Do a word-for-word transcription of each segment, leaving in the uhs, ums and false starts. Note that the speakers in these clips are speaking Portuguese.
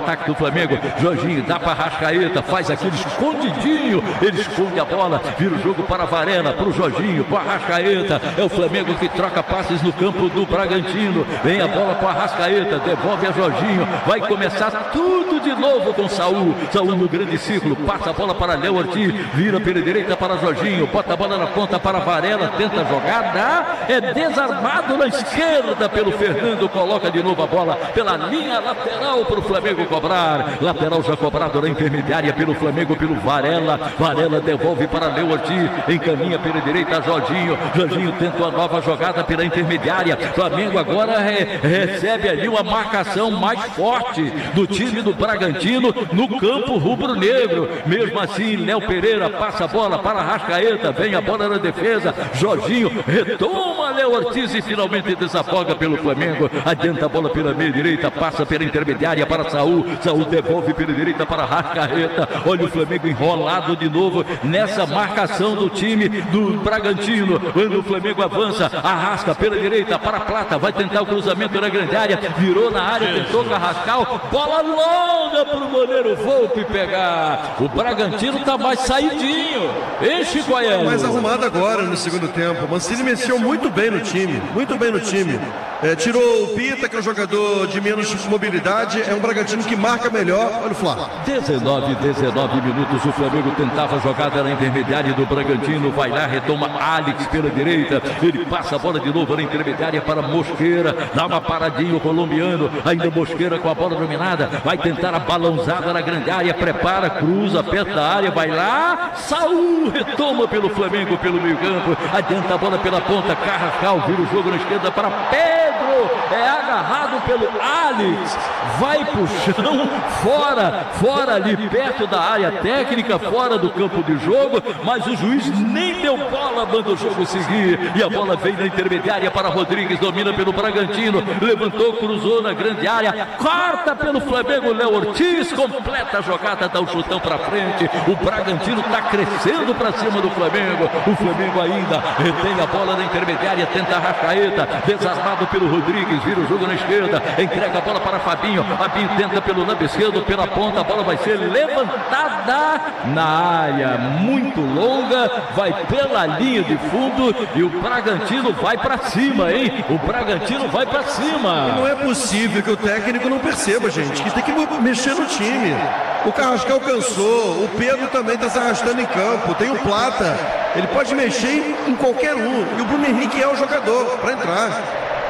ataque do Flamengo. Jorginho dá para Arrascaeta, faz aquele escondidinho, ele esconde a bola, vira o jogo para Varela, para o Jorginho, para o Arrascaeta. É o Flamengo que troca passes no campo do Bragantino. Vem a bola para o Arrascaeta, devolve a Jorginho. Vai começar tudo de novo com Saul. Saul no grande círculo, passa a bola para Léo Ortiz, vira pela direita para Jorginho, bota a bola na ponta para Varela, tenta a jogada, é desarmado na esquerda pelo Fernando, coloca de novo a bola pela linha lateral para o Flamengo cobrar. Lateral já cobrado na intermediária pelo Flamengo, pelo Varela. Varela devolve para Léo Ortiz, encaminha pela direita Jorginho. Jorginho tenta uma nova jogada pela intermediária. Flamengo agora re, recebe ali uma marcação mais forte do time do Bragantino no campo rubro-negro. Mesmo assim, Léo Pereira passa a bola para Arrascaeta, vem a bola na defesa. Jorginho retoma Léo Ortiz e finalmente desafoga pelo Flamengo. Adianta a bola pela meia direita, passa pela intermediária para Saul. Saul devolve pela direita para Arrascaeta. Olha o Flamengo enrolado de novo nessa marcação do time do Bragantino. Quando o Flamengo avança, Arrasca pela direita para a Plata, vai tentar o cruzamento na grande área, virou na área, tentou Carrascal, bola longa para o goleiro Volpe pegar. O Bragantino está mais saidinho. Enche com a mais arrumado agora no segundo tempo. O Mancini mexeu muito bem no time, muito bem no time. É, tirou o Pita, que é um jogador de menos mobilidade, é um Bragantino que marca melhor. Olha o Flá. dezenove, dezenove minutos, o Flamengo tentava a jogada na intermediária do Bragantino, vai lá, retoma Alex pela direita, ele passa a bola de novo na intermediária para Mosqueira, dá uma paradinha o colombiano, ainda Mosqueira com a bola dominada, vai tentar a balãozada na grande área, prepara, cruza, aperta a área, vai lá, Saul retoma pelo Flamengo, pelo meio campo, adianta a bola pela ponta, Carrascal vira o jogo na esquerda para Pedro, é agarrado pelo Alex, vai pro chão, fora, fora ali perto da área técnica, fora do campo de jogo, mas o juiz nem deu bola, manda o jogo seguir, e a bola vem na intermediária para Rodrigues, domina pelo Bragantino, levantou, cruzou na grande área, corta pelo Flamengo, Léo Ortiz, completa a jogada, dá o chutão para frente, o Bragantino está crescendo para cima do Flamengo, o Flamengo ainda retém a bola na intermediária, tenta a Arrascaeta, desarmado pelo Rodrigues, vira o jogo na esquerda, entrega a bola para Fabinho, Fabinho tenta pelo lado esquerdo, pela ponta, a bola vai ser levantada na área, muito longa, vai pela linha de fundo e o Bragantino vai para cima, hein? O Bragantino vai para cima. Não é possível que o técnico não perceba, gente, que tem que mexer no time. O Carrascal cansou, o Pedro também está se arrastando em campo, tem o Plata, ele pode mexer em qualquer um, e o Bruno Henrique é o jogador para entrar.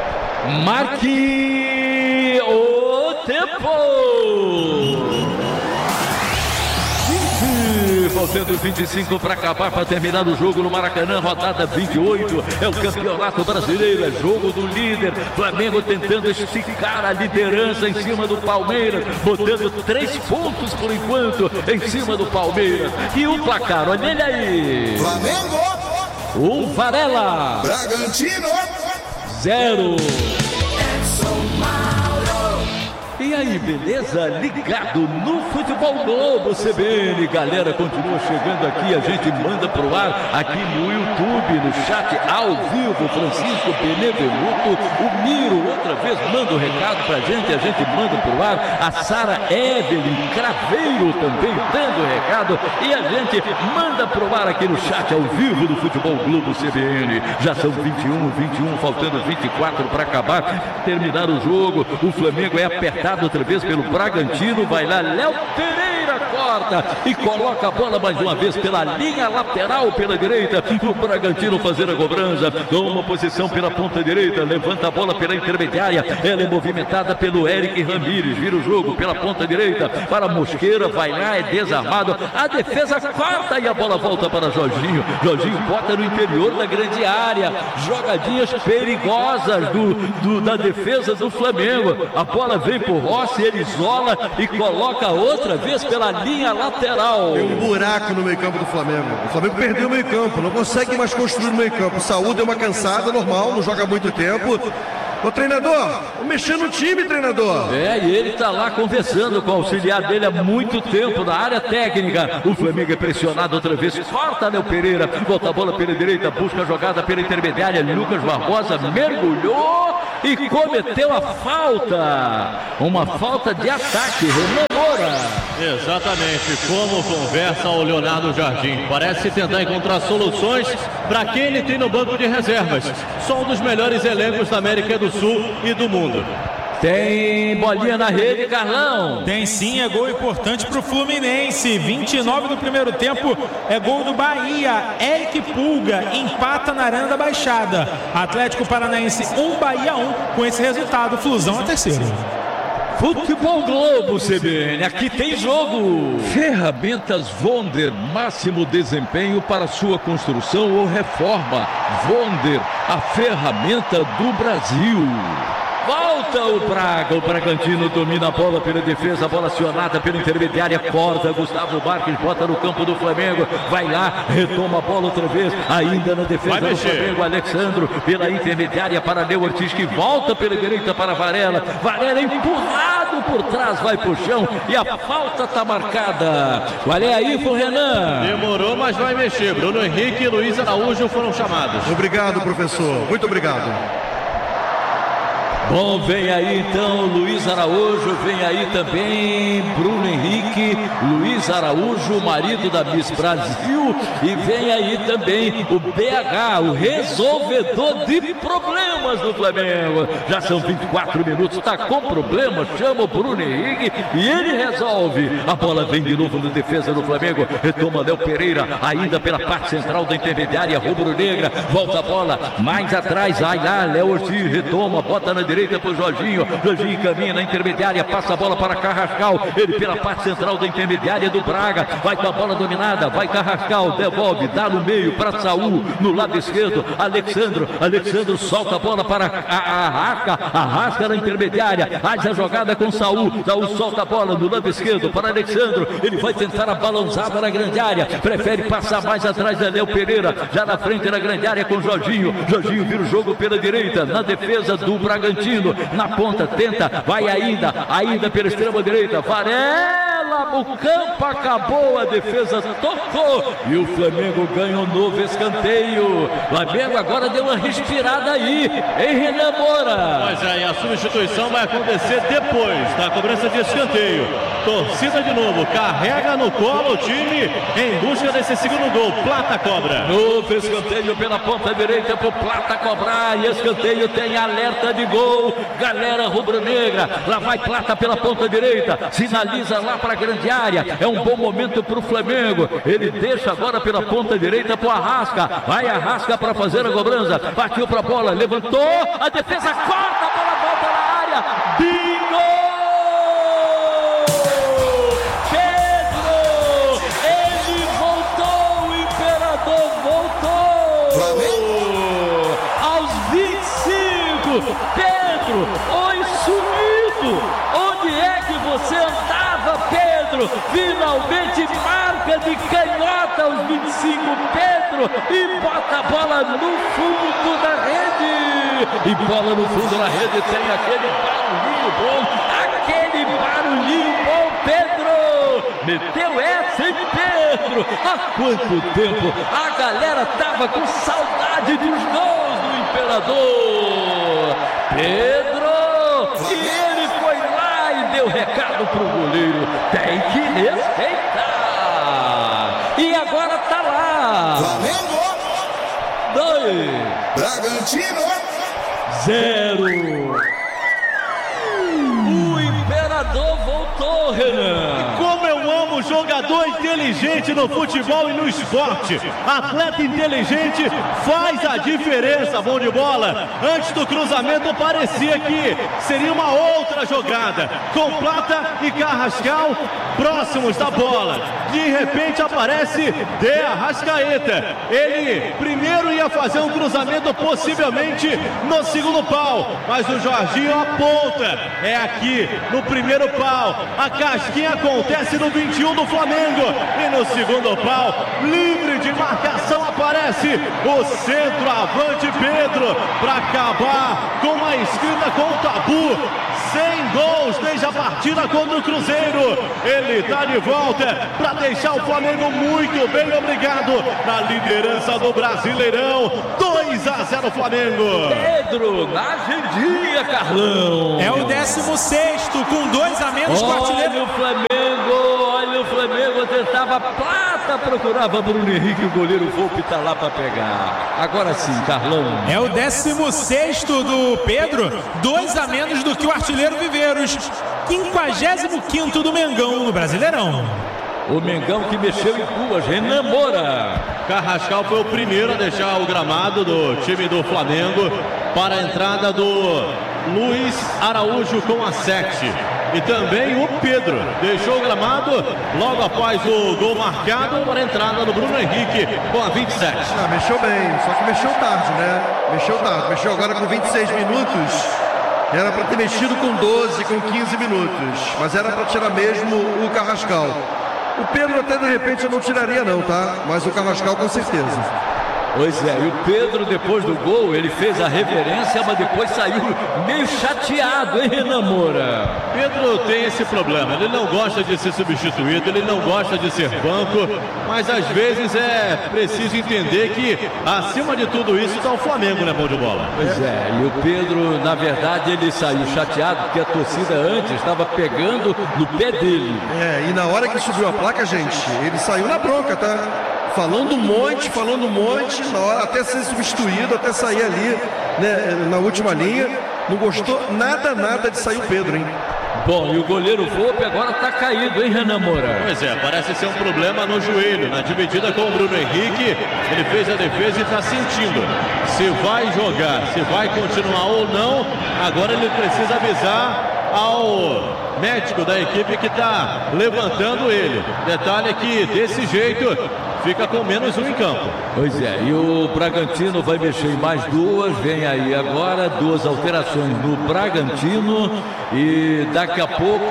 Marque o tempo! Faltando vinte e cinco para acabar, para terminar o jogo no Maracanã, rodada vinte e oito, é o Campeonato Brasileiro, é jogo do líder, Flamengo tentando esticar a liderança em cima do Palmeiras, botando três pontos por enquanto em cima do Palmeiras, e o placar, olha ele aí, Flamengo, um Varela, Bragantino, zero. E aí, beleza? Ligado no Futebol Globo C B N. Galera, continua chegando aqui, a gente manda pro ar aqui no YouTube, no chat ao vivo. Francisco Benevenuto, o Miro, outra vez manda o recado pra gente, a gente manda pro ar. A Sara Evelyn Craveiro também dando o recado e a gente manda pro ar aqui no chat ao vivo do Futebol Globo C B N. Já são vinte e um, vinte e um, faltando vinte e quatro para acabar, terminar o jogo. O Flamengo é apertado outra vez pelo Bragantino, vai lá, Léo Pereira corta e coloca a bola mais uma vez pela linha lateral, pela direita, o Bragantino fazer a cobrança, toma posição pela ponta direita, levanta a bola pela intermediária, ela é movimentada pelo Eric Ramírez, vira o jogo pela ponta direita, para Mosqueira, vai lá, é desarmado, a defesa corta e a bola volta para Jorginho, Jorginho bota no interior da grande área, jogadinhas perigosas do, do, da defesa do Flamengo, a bola vem por Rossi, ele isola e coloca outra vez pela linha lateral. Tem um buraco no meio campo do Flamengo. O Flamengo perdeu o meio campo, não consegue mais construir no meio campo. O Saúl deu uma cansada normal, não joga há muito tempo. Ô treinador, mexer no time, treinador. É, e ele tá lá conversando com o auxiliar dele há muito tempo na área técnica. O Flamengo é pressionado outra vez, corta Léo Pereira, volta a bola pela direita, busca a jogada pela intermediária, Lucas Barbosa mergulhou e cometeu a falta. Uma falta de ataque. Renan Moura. Exatamente, como conversa o Leonardo Jardim. Parece tentar encontrar soluções para quem ele tem no banco de reservas. Só um dos melhores elencos da América do Sul e do mundo. Tem bolinha na rede, Carlão. Tem sim, é gol importante para o Fluminense. vinte e nove do primeiro tempo, é gol do Bahia. Eric Pulga empata na Arena da Baixada. Atlético Paranaense um, Bahia um. Com esse resultado, Flusão é terceiro. Futebol Globo, C B N, aqui tem jogo. Ferramentas Vonder, máximo desempenho para sua construção ou reforma. Vonder, a ferramenta do Brasil. Volta o Braga, o Bragantino domina a bola pela defesa, a bola acionada pela intermediária, corta, Gustavo Marques bota no campo do Flamengo, vai lá, retoma a bola outra vez, ainda na defesa do Flamengo, Alexandro pela intermediária para Leo Ortiz, que volta pela direita para Varela, Varela empurrado por trás, vai pro chão e a falta tá marcada. Qual é aí, pro Renan? Demorou, mas vai mexer. Bruno Henrique e Luiz Araújo foram chamados. Obrigado, professor, muito obrigado. Bom, vem aí então Luiz Araújo, vem aí também Bruno Henrique, Luiz Araújo, marido da Miss Brasil, e vem aí também o B H, o resolvedor de problemas do Flamengo. Já são vinte e quatro minutos, tá com problema, chama o Bruno Henrique e ele resolve. A bola vem de novo na defesa do Flamengo, retoma Léo Pereira, ainda pela parte central da intermediária rubro-negra, volta a bola, mais atrás, vai lá, Léo Ortiz retoma, bota na direita para o Jorginho, Jorginho caminha na intermediária, passa a bola para Carrascal, ele pela parte central da intermediária do Braga, vai com a bola dominada, vai Carrascal, devolve, dá no meio para Saul, no lado esquerdo, Alexandro, Alexandro solta a bola para Arrasca, Arrasca na intermediária, faz a jogada com Saul, Saul solta a bola no lado esquerdo para Alexandro, ele vai tentar a balançada na grande área, prefere passar mais atrás da Léo Pereira, já na frente na grande área com Jorginho, Jorginho vira o jogo pela direita, na defesa do Bragantino, na ponta, tenta, vai ainda, ainda pela extrema direita, Varela, o campo acabou, a defesa tocou e o Flamengo ganha um novo escanteio. O Flamengo agora deu uma respirada aí, em Renan Moura. Mas aí a substituição vai acontecer depois da cobrança de escanteio. Torcida de novo, carrega no colo o time em busca desse segundo gol. Plata cobra. Novo escanteio pela ponta direita pro Plata cobrar, e escanteio tem alerta de gol. Galera rubro-negra, lá vai Plata pela ponta direita, sinaliza lá para a grande área, é um bom momento para o Flamengo, ele deixa agora pela ponta direita para o Arrasca, vai Arrasca para fazer a cobrança, partiu para a bola, levantou, a defesa corta, a bola volta na área, bingo! Pedro, ele voltou, o Imperador voltou! Flamengo! Aos vinte e cinco, Pedro, oi sumido, onde é que você andava, Pedro? Finalmente marca de canhota aos vinte e cinco, Pedro, e bota a bola no fundo da rede, e bola no fundo da rede, tem aquele barulhinho bom, aquele barulhinho bom, Pedro, meteu essa, hein, Pedro? Há quanto tempo a galera tava com saudade dos gols do Imperador, Pedro, e ele foi lá e deu recado pro goleiro, tem que respeitar, e agora tá lá, Flamengo, dois, Bragantino, zero, o Imperador voltou, Renan. Como eu amo jogador inteligente no futebol e no esporte. Atleta inteligente faz a diferença, bom de bola. Antes do cruzamento parecia que seria uma outra jogada, com Plata e Carrascal próximos da bola. De repente aparece De Arrascaeta. Ele primeiro ia fazer um cruzamento possivelmente no segundo pau, mas o Jorginho aponta. É aqui no primeiro pau. A casquinha acontece no vinte e um do Flamengo, e no segundo pau, livre de marcação, aparece o centroavante Pedro para acabar com uma escrita com o tabu. cem gols desde a partida contra o Cruzeiro. Ele está de volta para deixar o Flamengo muito bem, obrigado, na liderança do Brasileirão. dois a zero Flamengo. Pedro, na agendinha, Carlão. É o décimo sexto, com dois a menos, com o artilheiro. Olha o Flamengo a plata, procurava Bruno Henrique, o goleiro Volpi tá lá para pegar. Agora sim, Carlão. É o décimo sexto do Pedro, dois a menos do que o artilheiro Viveiros. quinquagésimo quinto do Mengão no Brasileirão. O Mengão que mexeu em duas, Renan Moura. Carrascal foi o primeiro a deixar o gramado do time do Flamengo para a entrada do Luiz Araújo com a sete. E também o Pedro deixou o gramado logo após o gol marcado para a entrada do Bruno Henrique com a vinte e sete. Ah, mexeu bem, só que mexeu tarde, né? Mexeu tarde, mexeu agora com vinte e seis minutos. Era para ter mexido com doze, com quinze minutos, mas era para tirar mesmo o Carrascal. O Pedro até de repente eu não tiraria não, tá? Mas o Carrascal com certeza. Pois é, e o Pedro depois do gol, ele fez a reverência, mas depois saiu meio chateado, hein, Renan Moura? Pedro tem esse problema, ele não gosta de ser substituído, ele não gosta de ser banco, mas às vezes é preciso entender que acima de tudo isso está o Flamengo, né, bom de bola? Pois é, e o Pedro, na verdade, ele saiu chateado porque a torcida antes estava pegando no pé dele. É, e na hora que subiu a placa, gente, ele saiu na bronca, tá? Falando um monte, falando um monte, na hora até ser substituído, até sair ali, né, na última linha. Não gostou nada, nada de sair o Pedro, hein? Bom, e o goleiro Volpi agora tá caído, hein, Renan Moura? Pois é, parece ser um problema no joelho. Na dividida com o Bruno Henrique, ele fez a defesa e está sentindo se vai jogar, se vai continuar ou não. Agora ele precisa avisar ao médico da equipe que está levantando ele. Detalhe é que desse jeito fica com menos um em campo. Pois é, e o Bragantino vai mexer em mais duas, vem aí agora duas alterações no Bragantino e daqui a pouco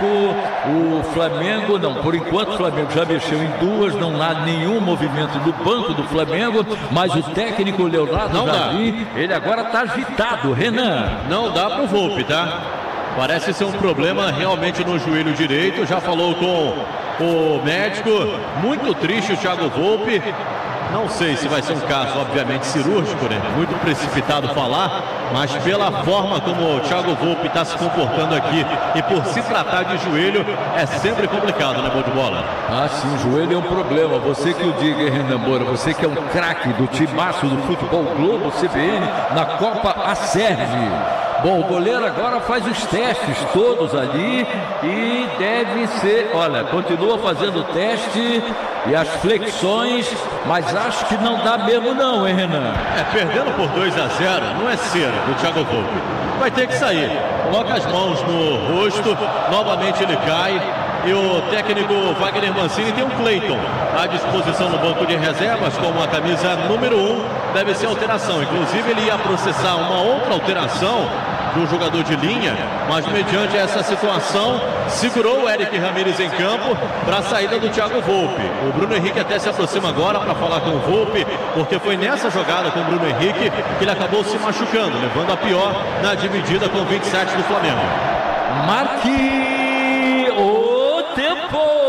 o Flamengo, não, por enquanto o Flamengo já mexeu em duas, não há nenhum movimento do banco do Flamengo, mas o técnico Leonardo Jardim, ele agora está agitado, Renan. Não dá pro Volpi, tá? Parece ser um problema realmente no joelho direito, já falou com o médico, muito triste o Thiago Volpi. Não sei se vai ser um caso, obviamente, cirúrgico, né? Muito precipitado falar, mas pela forma como o Thiago Volpi está se comportando aqui e por se tratar de joelho, é sempre complicado, né, bom de bola? Ah, sim, o joelho é um problema. Você que o diga, hein, Renan Moura, você que é um craque do timaço do Futebol Globo C B N na Copa Acerve. Bom, o goleiro agora faz os testes todos ali e deve ser, olha, continua fazendo o teste e as flexões, mas acho que não dá mesmo não, hein, Renan? É, perdendo por dois a zero, não é cera do Thiago Volpi. Vai ter que sair. Coloca as mãos no rosto, novamente ele cai. E o técnico Wagner Mancini tem um Cleiton à disposição no banco de reservas como a camisa número um. Deve ser alteração. Inclusive ele ia processar uma outra alteração do jogador de linha, mas mediante essa situação segurou o Eric Ramírez em campo para a saída do Thiago Volpi. O Bruno Henrique até se aproxima agora para falar com o Volpi, porque foi nessa jogada com o Bruno Henrique que ele acabou se machucando, levando a pior na dividida com vinte e sete do Flamengo. Marque o tempo!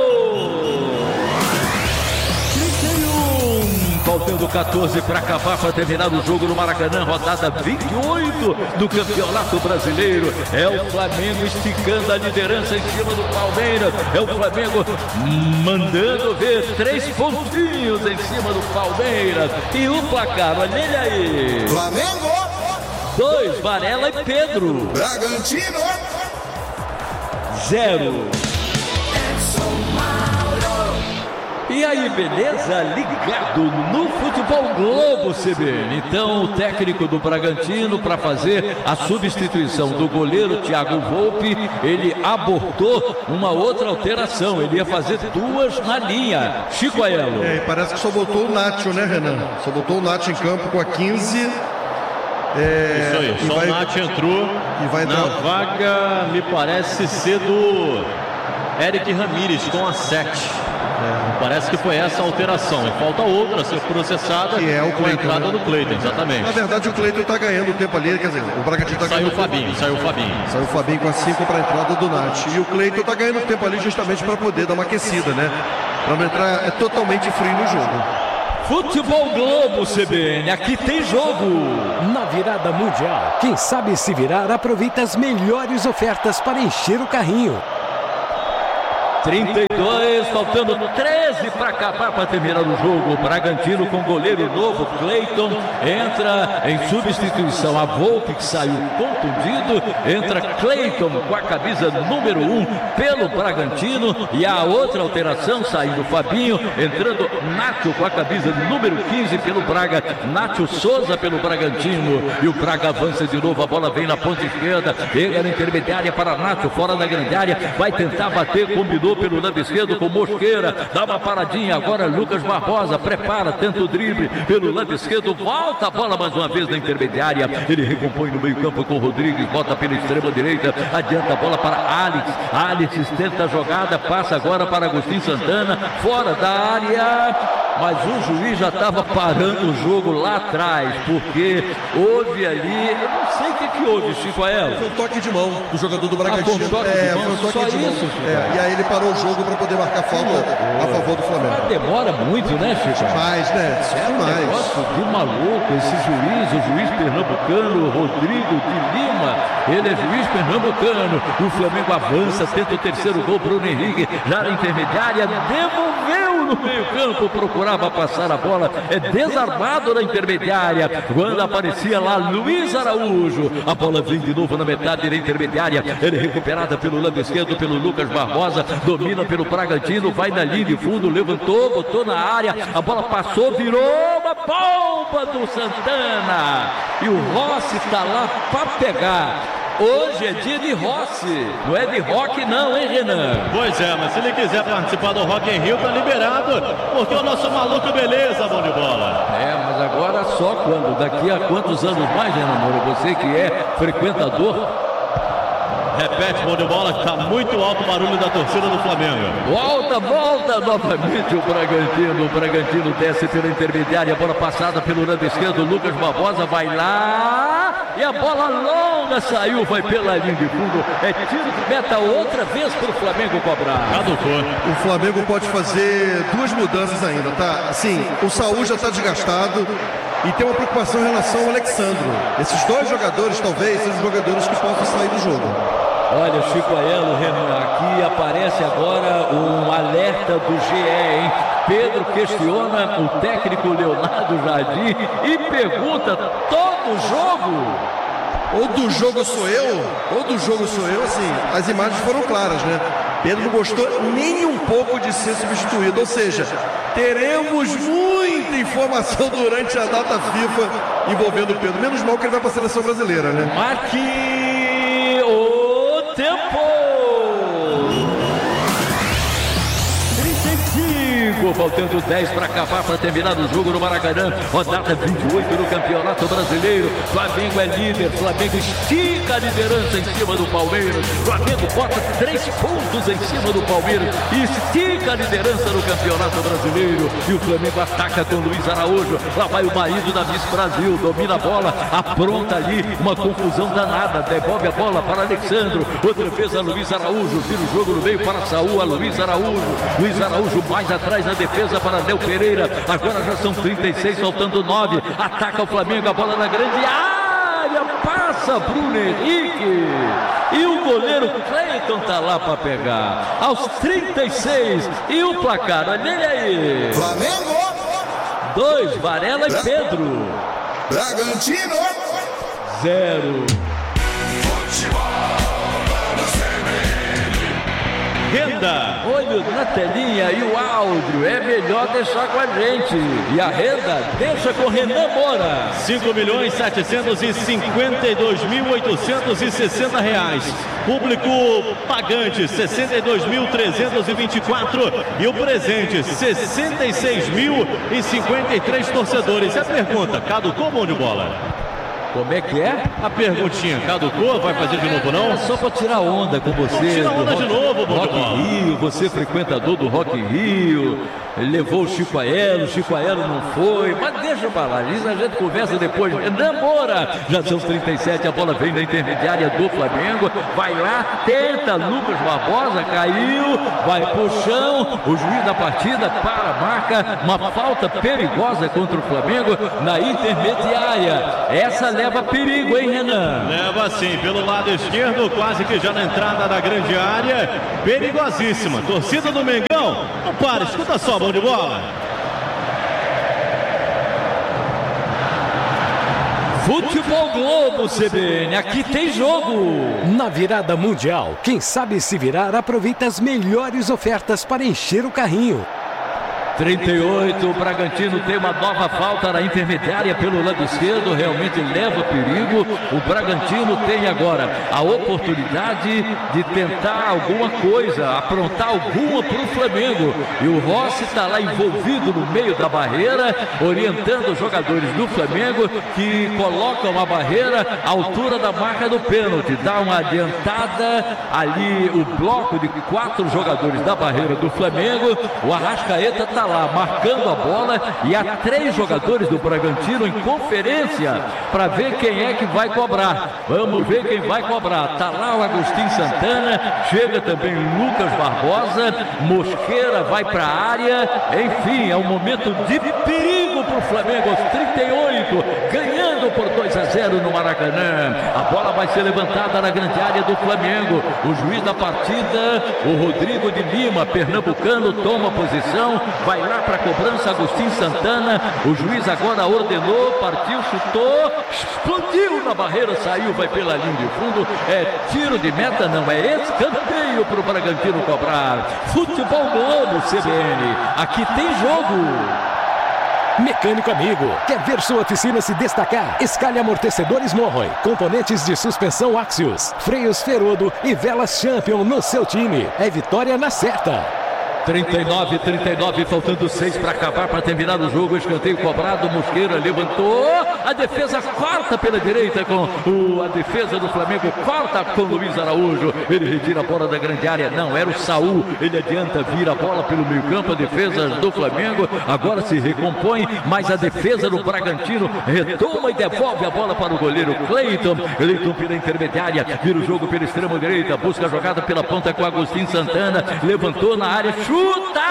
Faltando catorze para acabar, para terminar o jogo no Maracanã, rodada vinte e oito do Campeonato Brasileiro. É o Flamengo esticando a liderança em cima do Palmeiras. É o Flamengo mandando ver três pontinhos em cima do Palmeiras. E o placar, olha ele aí. Flamengo! Dois, Varela e Pedro. Bragantino! Zero. E aí, beleza? Ligado no Futebol Globo C B N. Então, o técnico do Bragantino, para fazer a substituição do goleiro Thiago Volpi, ele abortou uma outra alteração. Ele ia fazer duas na linha. Chico Aiello. É, e parece que só botou o Nacho, né, Renan? Só botou o Nacho em campo com a quinze. É, Isso aí, só vai, o Nacho entrou e vai entrar... na vaga, me parece ser do Eric Ramírez com a sete. É. Parece que foi essa a alteração. E falta outra a ser processada, que é o com a entrada né? do Cleiton, exatamente. Na verdade, o Cleiton está ganhando tempo ali, quer dizer, o Bragantino está ganhando. Saiu o Fabinho, saiu o Fabinho. Saiu o Fabinho com a cinco para a entrada do Nath. E o Cleiton está ganhando tempo ali justamente para poder dar uma aquecida, né? Para não entrar é totalmente frio no jogo. Futebol Globo C B N, aqui tem jogo. Na virada mundial, quem sabe se virar, aproveita as melhores ofertas para encher o carrinho. trinta e dois, faltando treze para acabar, para terminar o jogo. O Bragantino com goleiro novo, Cleiton, entra em substituição. A Volpe, que saiu contundido, entra Cleiton com a camisa número um pelo Bragantino. E a outra alteração, saindo Fabinho, entrando Nacho com a camisa número quinze pelo Braga. Nacho Souza pelo Bragantino. E o Braga avança de novo, a bola vem na ponta esquerda, pega na intermediária para Nacho, fora da grande área, vai tentar bater, combinou pelo lado esquerdo com Mosqueira, dá uma paradinha, agora Lucas Barbosa, prepara, tenta o drible pelo lado esquerdo, volta a bola mais uma vez na intermediária, ele recompõe no meio campo com o Rodrigues, volta pela extrema direita, adianta a bola para Alex, Alex tenta a jogada, passa agora para Agostinho Santana, fora da área, mas o juiz já estava parando o jogo lá atrás, porque houve ali, eu não sei o que, que houve, Chico Aelo. Foi um toque de mão do jogador do Bragantino. Ah, foi um toque é, de mão, foi um toque só de mão. isso, É, e aí ele parou o jogo para poder marcar falta oh. a favor do Flamengo. Mas demora muito, né, Chico? Mais, né? É um mais. negócio de maluco, esse juiz, o juiz pernambucano, Rodrigo de Lima, ele é juiz pernambucano. O Flamengo avança, tenta o terceiro gol, Bruno Henrique, já na intermediária, devolveu no meio campo, procurava passar a bola, é desarmado na intermediária, quando aparecia lá Luiz Araújo, a bola vem de novo na metade da intermediária, ele é recuperada pelo lado esquerdo, pelo Lucas Barbosa, domina pelo Bragantino, vai na linha de fundo, levantou, botou na área, a bola passou, virou uma bomba do Santana, e o Rossi está lá para pegar. Hoje é dia de Rossi, não é de rock não, hein, Renan? Pois é, mas se ele quiser participar do Rock in Rio, tá liberado, porque o nosso maluco beleza, bom de bola. É, mas agora só quando? Daqui a quantos anos mais, Renan Moura? Você que é frequentador. Repete, bom de bola, que tá muito alto o barulho da torcida do Flamengo. Volta, volta novamente o Bragantino. O Bragantino desce pela intermediária, a bola passada pelo lado esquerdo. Lucas Barbosa vai lá e a bola longa saiu, vai pela linha de fundo. É tiro de meta outra vez para o Flamengo cobrar. Caducou. O Flamengo pode fazer duas mudanças ainda, tá? Assim, o Saúl já está desgastado. E tem uma preocupação em relação ao Alexandro. Esses dois jogadores, talvez, sejam jogadores que possam sair do jogo. Olha, Chico Aelo, Renan, aqui aparece agora um alerta do G E, hein? Pedro questiona o técnico Leonardo Jardim e pergunta: todo jogo? Ou do jogo sou eu, ou do jogo sou eu, assim, as imagens foram claras, né? Pedro não gostou nem um pouco de ser substituído, ou seja, teremos muita informação durante a data FIFA envolvendo o Pedro. Menos mal que ele vai para a seleção brasileira, né? Marque o tempo! Faltando dez para acabar, para terminar o jogo no Maracanã, rodada vinte e oito no Campeonato Brasileiro. Flamengo é líder, Flamengo estica a liderança em cima do Palmeiras, Flamengo bota três pontos em cima do Palmeiras e estica a liderança no Campeonato Brasileiro. E o Flamengo ataca com Luiz Araújo, lá vai o marido da Miss Brasil, domina a bola, apronta ali uma confusão danada, devolve a bola para Alexandro, outra vez a Luiz Araújo, vira o jogo no meio para Saúl, a Luiz Araújo, Luiz Araújo mais atrás na defesa para Nel Pereira, agora já são trinta e seis, faltando nove, ataca o Flamengo, a bola na grande área, passa Bruno Henrique, e o goleiro Cleiton tá lá para pegar, aos trinta e seis, e o placar, olha ele aí, Flamengo, dois, Varela e Pedro, Bragantino, zero. Renda. Olho na telinha e o áudio, é melhor deixar com a gente. E a renda, deixa com Renan Moura. cinco milhões setecentos e cinquenta e dois mil oitocentos e sessenta reais. Público pagante, sessenta e dois mil trezentos e vinte e quatro. E o presente, sessenta e seis mil e cinquenta e três torcedores. E a pergunta, caducou, bom de bola? Como é que é? A perguntinha, caducou? Vai fazer de novo, não? É só para tirar onda com você. Tira onda do de rock, novo, bom Rock de bola. in Rio, você frequentador do Rock in Rio. levou o Chico Aelo, o Chico Aelo não foi, mas deixa pra lá, isso a gente conversa depois. Namora, já são trinta e sete, a bola vem da intermediária do Flamengo, vai lá, tenta, Lucas Barbosa, caiu, vai pro chão, o juiz da partida para, marca uma falta perigosa contra o Flamengo na intermediária. Essa leva perigo, hein, Renan? Leva sim, pelo lado esquerdo, quase que já na entrada da grande área, perigosíssima. Torcida do Mengão, não para, escuta só, bom de bola. Futebol Globo, C B N, aqui tem jogo. Na virada mundial, quem sabe se virar aproveita as melhores ofertas para encher o carrinho. trinta e oito, o Bragantino tem uma nova falta na intermediária pelo lado esquerdo, realmente leva perigo. O Bragantino tem agora a oportunidade de tentar alguma coisa, aprontar alguma para o Flamengo. E o Rossi está lá envolvido no meio da barreira, orientando os jogadores do Flamengo que colocam a barreira à altura da marca do pênalti. Dá uma adiantada ali o bloco de quatro jogadores da barreira do Flamengo. O Arrascaeta está lá marcando a bola e há três jogadores do Bragantino em conferência para ver quem é que vai cobrar. Vamos ver quem vai cobrar. Tá lá o Agostinho Santana, chega também o Lucas Barbosa, Mosqueira vai para a área. Enfim, é um momento de perigo para o Flamengo aos trinta e oito, ganhando por dois a zero no Maracanã. A bola vai ser levantada na grande área do Flamengo. O juiz da partida, o Rodrigo de Lima, pernambucano, toma posição, vai lá para a cobrança, Agostinho Santana. O juiz agora ordenou, partiu, chutou, explodiu na barreira, saiu, vai pela linha de fundo. É tiro de meta, não, é escanteio para o Bragantino cobrar. Futebol Globo, C B N, aqui tem jogo. Mecânico amigo, quer ver sua oficina se destacar? Escale amortecedores Morroy, componentes de suspensão Axios, freios Ferodo e velas Champion no seu time. É vitória na certa. trinta e nove, trinta e nove, faltando seis para acabar, para terminar o jogo. Escanteio cobrado, Mosqueira levantou, a defesa corta pela direita com o, a defesa do Flamengo, corta com o Luiz Araújo, ele retira a bola da grande área, não, era o Saul, ele adianta, vira a bola pelo meio campo, a defesa do Flamengo agora se recompõe, mas a defesa do Bragantino retoma e devolve a bola para o goleiro Cleiton. Cleiton pela intermediária, vira o jogo pela extrema direita, busca a jogada pela ponta com Agostinho Santana, levantou na área, chuta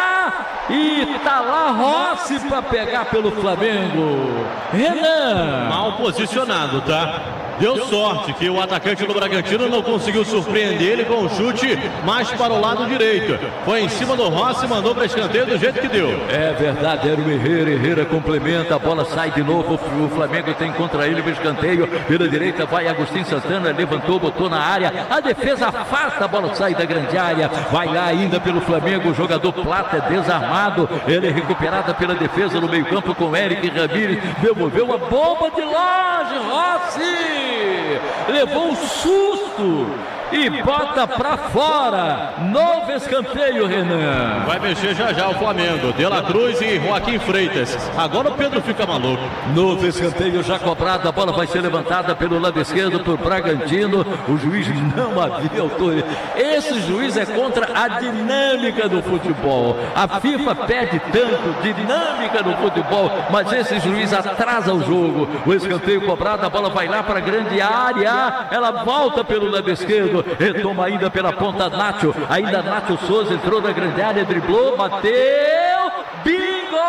e tá lá Rossi para pegar pelo Flamengo. Renan, mal posicionado, tá? Deu sorte que o atacante do Bragantino não conseguiu surpreender ele com o chute mais para o lado direito. Foi em cima do Rossi e mandou para escanteio do jeito que deu. É verdade, era o Herrera, Herrera complementa, a bola sai de novo, o Flamengo tem contra ele o escanteio, pela direita vai Agostinho Santana, levantou, botou na área, a defesa afasta, a bola sai da grande área, vai lá ainda pelo Flamengo, o jogador Plata é desarmado, ele é recuperada pela defesa no meio campo com Eric Ramírez, devolveu uma bomba de longe, Rossi! Levou um susto e bota pra fora. Novo escanteio, Renan. Vai mexer já já o Flamengo. De La Cruz e Joaquim Freitas. Agora o Pedro fica maluco. Novo escanteio já cobrado. A bola vai ser levantada pelo lado esquerdo por Bragantino. O juiz não havia autoridade. Esse juiz é contra a dinâmica do futebol. A FIFA pede tanto dinâmica no futebol, mas esse juiz atrasa o jogo. O escanteio cobrado, a bola vai lá para a grande área. Ela volta pelo lado esquerdo. Retoma ainda pela ponta Nacho. Ainda Nacho Souza entrou na grande área, driblou, bateu. Bingo!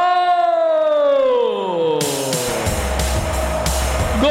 Gol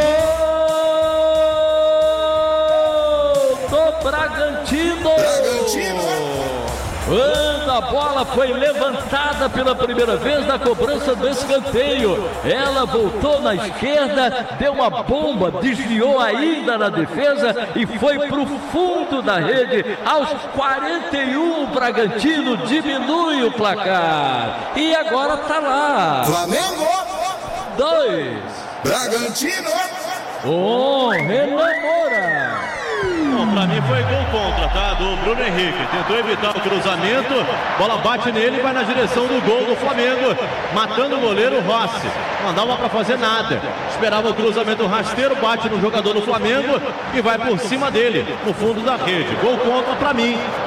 do Bragantino! Bragantino! Quando a bola foi levantada pela primeira vez na cobrança do escanteio, ela voltou na esquerda, deu uma bomba, desviou ainda na defesa e foi para o fundo da rede. Aos quarenta e um, o Bragantino diminui o placar. E agora está lá. Flamengo! Dois. Bragantino! Um. Renan Moura. Bom, pra mim foi gol contra, tá? Do Bruno Henrique. Tentou evitar o cruzamento, bola bate nele e vai na direção do gol do Flamengo, matando o goleiro Rossi. Não dava pra fazer nada. Esperava o cruzamento rasteiro, bate no jogador do Flamengo e vai por cima dele, no fundo da rede. Gol contra pra mim.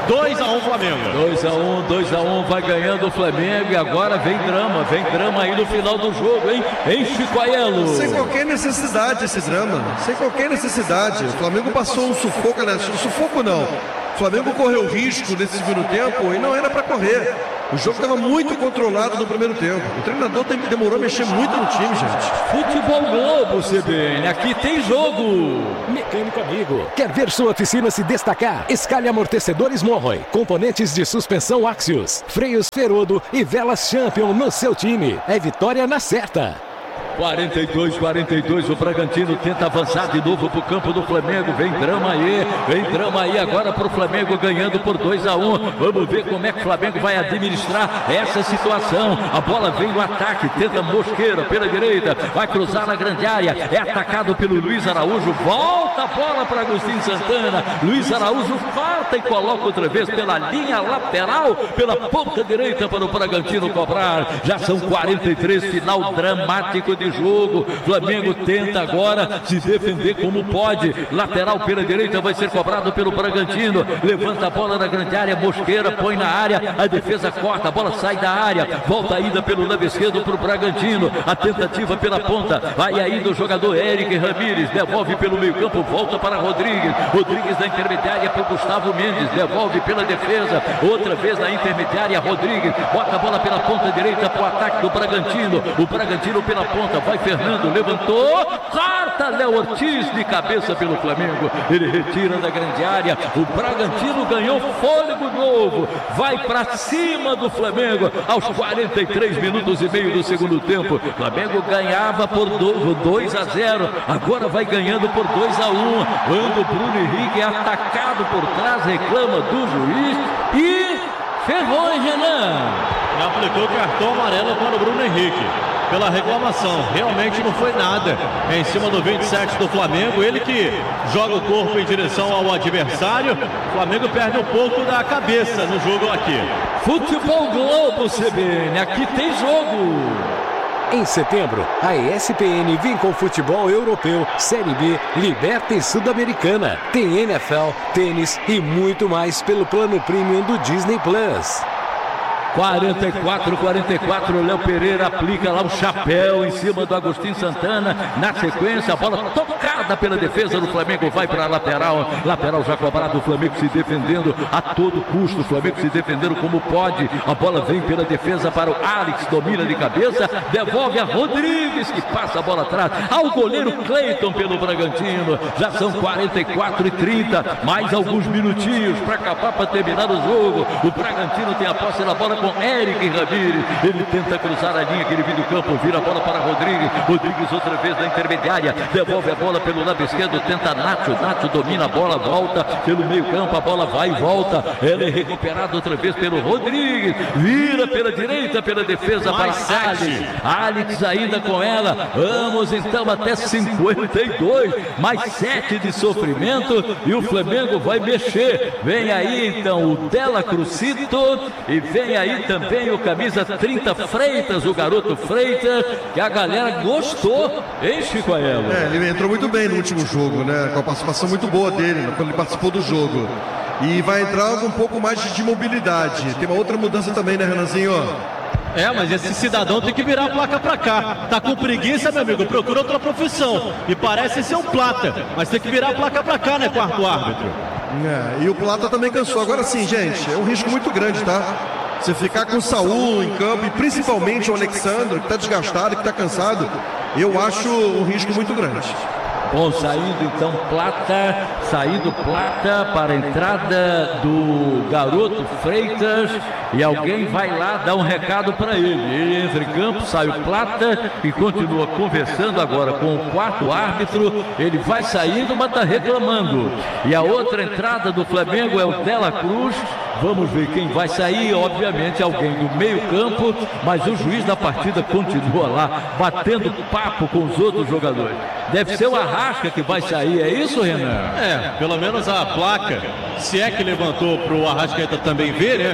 dois a um Flamengo. dois a um, dois a um, vai ganhando o Flamengo e agora vem drama, vem drama aí no final do jogo, hein? Em Chicoaielo. Sem qualquer necessidade esse drama, sem qualquer necessidade. O Flamengo passou um sufoco, né? Sufoco não. O Flamengo correu risco nesse segundo tempo e não era para correr. O jogo estava muito controlado no primeiro tempo. O treinador tem, demorou a mexer muito no time, gente. Futebol Globo, C B N, aqui tem jogo. Mecânico amigo, quer ver sua oficina se destacar? Escale amortecedores Monroy, componentes de suspensão Axios, freios Ferodo e velas Champion no seu time. É vitória na certa. quarenta e dois, quarenta e dois, o Bragantino tenta avançar de novo para o campo do Flamengo, vem drama aí, vem drama aí agora para o Flamengo ganhando por dois a um, vamos ver como é que o Flamengo vai administrar essa situação, a bola vem no ataque, tenta Mosqueira pela direita, vai cruzar na grande área, é atacado pelo Luiz Araújo, volta a bola para Agostinho Santana, Luiz Araújo falta e coloca outra vez pela linha lateral, pela ponta direita para o Bragantino cobrar, já são quarenta e três, final dramático de jogo, Flamengo tenta agora se defender como pode, lateral pela direita vai ser cobrado pelo Bragantino, levanta a bola na grande área, Mosqueira põe na área, a defesa corta, a bola sai da área, volta ainda pelo lado esquerdo para o Bragantino, a tentativa pela ponta, vai ainda o jogador Eric Ramírez, devolve pelo meio campo, volta para Rodrigues, Rodrigues na intermediária para o Gustavo Mendes, devolve pela defesa, outra vez na intermediária, Rodrigues, bota a bola pela ponta direita para o ataque do Bragantino, o Bragantino pela ponta, vai Fernando, levantou, corta Léo Ortiz de cabeça pelo Flamengo, ele retira da grande área, o Bragantino ganhou fôlego novo, vai para cima do Flamengo, aos quarenta e três minutos e meio do segundo tempo, Flamengo ganhava por dois a zero, agora vai ganhando por dois a um, quando o Bruno Henrique é atacado por trás, reclama do juiz e ferrou, hein, Renan? E aplicou cartão amarelo para o Bruno Henrique. Pela reclamação, realmente não foi nada em cima do vinte e sete do Flamengo, ele que joga o corpo em direção ao adversário, o Flamengo perde um pouco da cabeça no jogo aqui. Futebol Globo, C B N, aqui tem jogo. Em setembro, a E S P N vem com futebol europeu, Série B, Liberta e Sul-Americana. Tem N F L, tênis e muito mais pelo plano premium do Disney Plus. quarenta e quatro, quarenta e quatro, o Léo Pereira aplica lá o chapéu em cima do Agostinho Santana, na sequência a bola tocada pela defesa do Flamengo, vai para a lateral, lateral já cobrado, o Flamengo se defendendo a todo custo, o Flamengo se defendendo como pode, a bola vem pela defesa para o Alex, domina de cabeça, devolve a Rodrigues, que passa a bola atrás, ao goleiro Cleiton pelo Bragantino, já são quarenta e quatro e trinta, mais alguns minutinhos para acabar, para terminar o jogo, o Bragantino tem a posse da bola com Eric Ramírez, ele tenta cruzar a linha, aquele do campo, vira a bola para Rodrigues, Rodrigues outra vez na intermediária, devolve a bola pelo lado esquerdo, tenta Nacho, Nacho domina a bola, volta pelo meio campo, a bola vai e volta, ela é recuperada outra vez pelo Rodrigues, vira pela direita, pela defesa mais para Alex, Alex ainda com ela, vamos então até cinquenta e dois, mais sete de sofrimento e o Flamengo vai mexer, vem aí então o Dela Crucito e vem aí também o camisa trinta Freitas, o garoto Freitas, que a galera gostou, hein, Chicoaielo? É, ele entrou muito bem no último jogo, né? Com a participação muito boa dele, quando ele participou do jogo. E vai entrar com um pouco mais de mobilidade. Tem uma outra mudança também, né, Renanzinho? É, mas esse cidadão tem que virar a placa pra cá. Tá com preguiça, meu amigo, procura outra profissão. E parece ser um plata, mas tem que virar a placa pra cá, né, quarto árbitro? É, e o Plata também cansou. Agora sim, gente, é um risco muito grande, tá? Você ficar com o Saul em campo e principalmente o Alexandre, que está desgastado, que está cansado, eu acho um risco muito grande. Bom, saindo então Plata, saindo Plata para a entrada do garoto Freitas e alguém vai lá dar um recado para ele. Ele entra em campo, sai o Plata e continua conversando agora com o quarto árbitro. Ele vai saindo, mas está reclamando. E a outra entrada do Flamengo é o Dela Cruz. Vamos ver quem vai sair, obviamente alguém do meio campo, mas o juiz da partida continua lá, batendo papo com os outros jogadores. Deve ser o Arrasca que vai sair, é isso, Renan? É, pelo menos a placa, se é que levantou para o Arrascaeta também ver, né?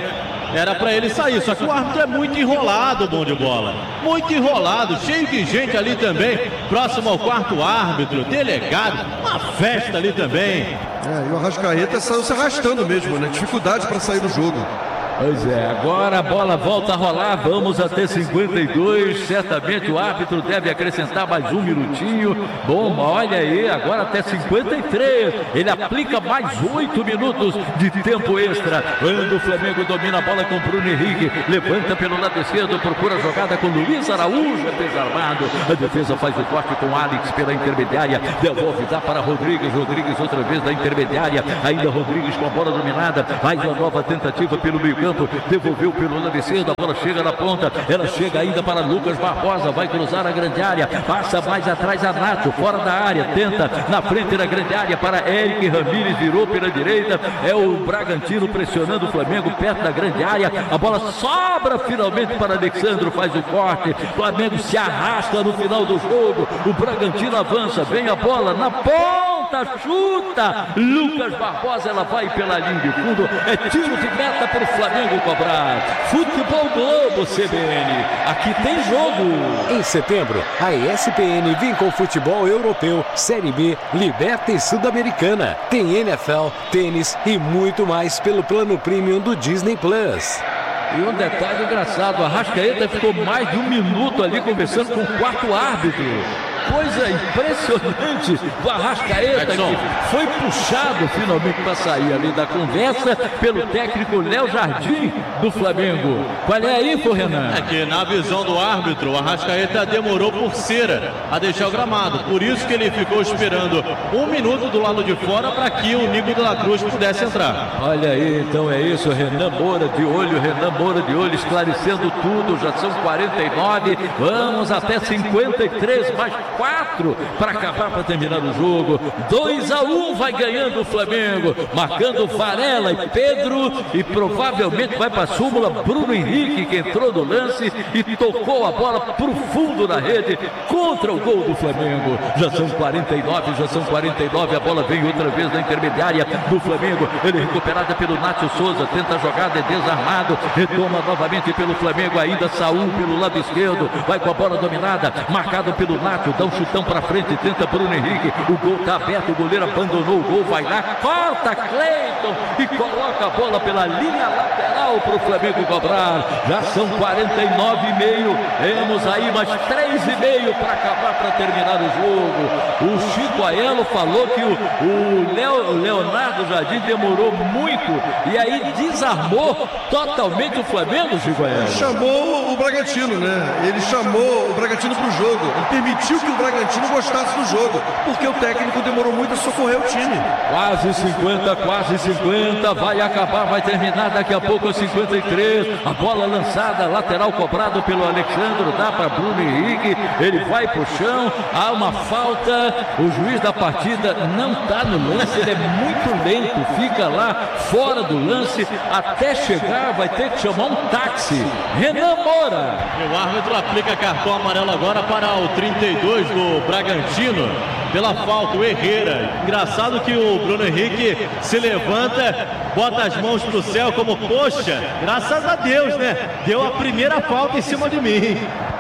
era para ele sair. Só que o árbitro é muito enrolado, bom de bola. Muito enrolado, cheio de gente ali também, próximo ao quarto árbitro, delegado, uma festa ali também. É, e o Arrascaeta saiu se arrastando mesmo, né? Dificuldade para sair do jogo. Pois é, agora a bola volta a rolar, vamos até cinquenta e dois, certamente o árbitro deve acrescentar mais um minutinho. Bom, olha aí, agora até cinquenta e três, ele aplica mais oito minutos de tempo extra. Quando o Flamengo domina a bola com Bruno Henrique, levanta pelo lado esquerdo, procura a jogada com Luiz Araújo, é desarmado. A defesa faz o corte com Alex pela intermediária, devolve, dá para Rodrigues, Rodrigues outra vez da intermediária, ainda Rodrigues com a bola dominada, faz uma nova tentativa pelo meio campo, devolveu pelo lado esquerdo, a bola chega na ponta, ela chega ainda para Lucas Barbosa, vai cruzar a grande área, passa mais atrás a Nacho, fora da área, tenta na frente da grande área para Eric Ramírez, virou pela direita, é o Bragantino pressionando o Flamengo perto da grande área, a bola sobra finalmente para Alexandro, faz o corte, Flamengo se arrasta no final do jogo, o Bragantino avança, vem a bola na ponta, chuta, Lucas Barbosa, ela vai pela linha de fundo, é tiro de meta para o Flamengo cobrar. Futebol Globo C B N, aqui tem jogo. Em setembro, a E S P N vem com futebol europeu, Série B, Liberta e Sul-Americana. Tem N F L, tênis e muito mais pelo plano premium do Disney Plus. E um detalhe engraçado, a Arrascaeta ficou mais de um minuto ali conversando com o quarto árbitro. Coisa impressionante do Arrascaeta, que foi puxado finalmente para sair ali da conversa pelo técnico Léo Jardim do Flamengo. Qual é aí, pô, Renan? É que na visão do árbitro, o Arrascaeta demorou por cera a deixar o gramado. Por isso que ele ficou esperando um minuto do lado de fora para que o Nico de la Cruz pudesse entrar. Olha aí, então é isso, Renan Moura de olho, Renan Moura de olho, esclarecendo tudo, já são quarenta e nove, vamos até cinquenta e três, mais quatro para acabar, para terminar o jogo. dois a um vai ganhando o Flamengo, marcando Varela e Pedro, e provavelmente vai para a súmula Bruno Henrique, que entrou no lance e tocou a bola para o fundo da rede contra o gol do Flamengo. Já são quarenta e nove, já são quarenta e nove, a bola vem outra vez na intermediária do Flamengo, ele é recuperada pelo Nácio Souza, tenta a jogada, é desarmado, retoma novamente pelo Flamengo, ainda Saúl pelo lado esquerdo, vai com a bola dominada, marcado pelo Nácio, dá um chutão para frente, tenta Bruno Henrique, o gol está aberto, o goleiro abandonou o gol, vai lá, corta Cleiton e coloca a bola pela linha lateral para o Flamengo cobrar. Já são quarenta e nove e meio, temos aí mais três e meio para acabar, para terminar o jogo. O Chico Aiello falou que o, o Leo, Leonardo Jardim demorou muito e aí desarmou totalmente o Flamengo, Chico Aiello. Chamou o Bragantino, né? Ele chamou o Bragantino para o jogo, ele permitiu que o Bragantino gostasse do jogo, porque o técnico demorou muito a socorrer o time. Quase cinquenta, quase cinquenta, vai acabar, vai terminar daqui a pouco aos cinquenta e três, a bola lançada, lateral cobrado pelo Alexandro, dá para Bruno Henrique, ele vai pro chão, há uma falta, o juiz da partida não está no lance, ele é muito lento, fica lá fora do lance, até chegar vai ter que chamar um táxi. Renan Moura. E o árbitro aplica cartão amarelo agora para o trinta e dois do Bragantino, pela falta, o Herrera. Engraçado que o Bruno Henrique se levanta, bota as mãos pro céu como, poxa, graças a Deus, né? Deu a primeira falta em cima de mim.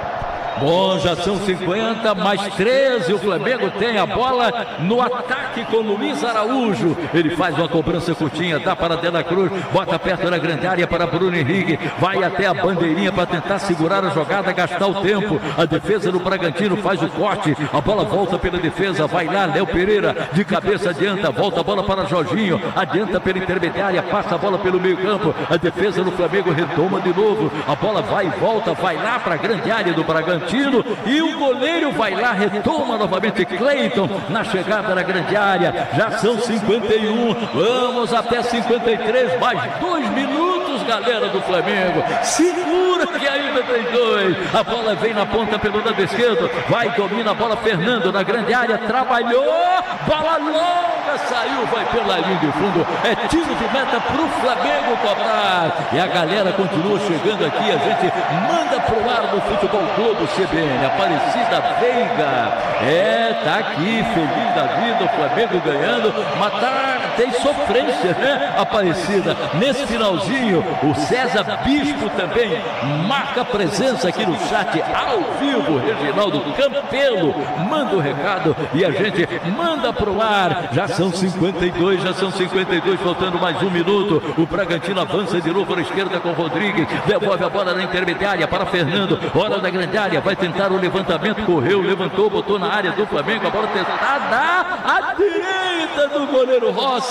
Bom, já são cinquenta, mais treze, o Flamengo tem a bola no ataque com Luiz Araújo, ele faz uma cobrança curtinha, dá para De La Cruz, bota perto da grande área para Bruno Henrique, vai até a bandeirinha para tentar segurar a jogada, gastar o tempo, a defesa do Bragantino faz o corte, a bola volta pela defesa, vai lá, Léo Pereira, de cabeça adianta, volta a bola para Jorginho, adianta pela intermediária, passa a bola pelo meio campo, a defesa do Flamengo retoma de novo, a bola vai e volta, vai lá para a grande área do Bragantino, e o goleiro vai lá, retoma novamente Cleiton na chegada da grande área. Já são cinquenta e um, vamos até cinquenta e três, mais dois minutos, galera do Flamengo, segura que ainda tem dois, a bola vem na ponta pelo lado esquerdo, vai, domina a bola Fernando na grande área, trabalhou, bola longa, saiu, vai pela linha de fundo, é tiro de meta pro Flamengo cobrar, e a galera continua chegando aqui, a gente manda pro ar do Futebol Globo C B N, Aparecida Veiga, é, tá aqui, feliz da vida, o Flamengo ganhando, mas tá tem sofrência, né, Aparecida? Nesse finalzinho, o César Bispo também marca presença aqui no chat ao vivo. Reginaldo Campelo manda o recado e a gente manda pro ar. Já são cinquenta e dois, já são cinquenta e dois, faltando mais um minuto. O Bragantino avança de novo na esquerda com o Rodrigues, devolve a bola na intermediária para Fernando, hora da grande área, vai tentar o levantamento, correu, levantou, botou na área do Flamengo, a bola testada à direita do goleiro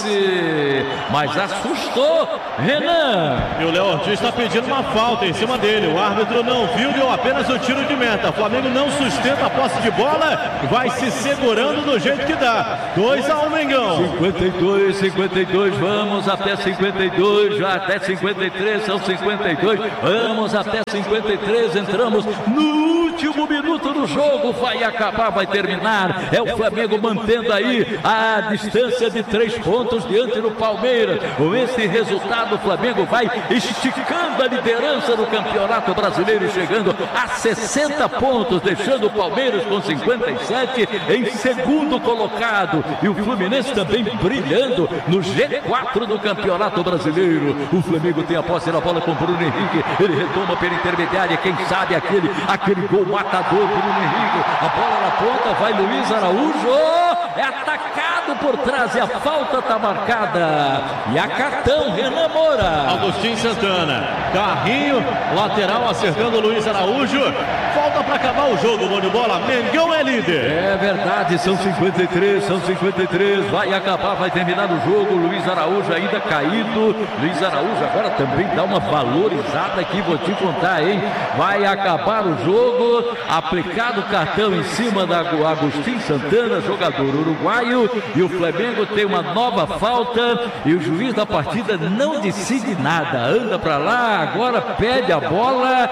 Rossi, mas assustou Renan. E o Léo Ortiz está pedindo uma falta em cima dele, o árbitro não viu, deu apenas o tiro de meta. O Flamengo não sustenta a posse de bola, vai se segurando do jeito que dá. dois a um, Mengão. cinquenta e dois, cinquenta e dois, vamos até cinquenta e dois, já até cinquenta e três, são cinquenta e dois, vamos até cinquenta e três, entramos no último minuto do jogo, vai acabar, vai terminar, é o Flamengo mantendo aí a distância de três pontos diante do Palmeiras. Com esse resultado, o Flamengo vai esticando a liderança do Campeonato Brasileiro, chegando a sessenta pontos, deixando o Palmeiras com cinquenta e sete em segundo colocado, e o Fluminense também brilhando no G quatro do Campeonato Brasileiro. O Flamengo tem a posse da bola com o Bruno Henrique, ele retoma pela intermediária, quem sabe aquele, aquele gol matador, Bruno Henrique, a bola na ponta, vai Luiz Araújo, é atacado por trás e a falta está marcada, e a cartão, Renan Moura. Agostinho Santana, carrinho, lateral acertando o Luiz Araújo, falta para acabar o jogo, bom de bola, Mengão é líder. É verdade, são cinquenta e três, são cinquenta e três, vai acabar, vai terminar o jogo, Luiz Araújo ainda caído, Luiz Araújo agora também dá uma valorizada aqui, vou te contar, hein, vai acabar o jogo, aplicado o cartão em cima da Agostinho Santana, jogador uruguaio, e o Flamengo tem uma nova falta, e o juiz da partida não decide nada, anda para lá, agora pede a bola,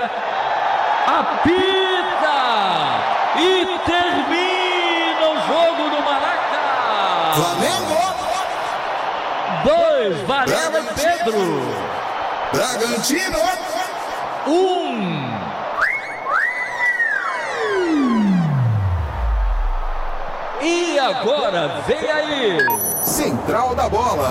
apita e termina o jogo do Maraca. Flamengo. Dois, Varela e Pedro. Bragantino. Um. E agora vem aí. Central da Bola.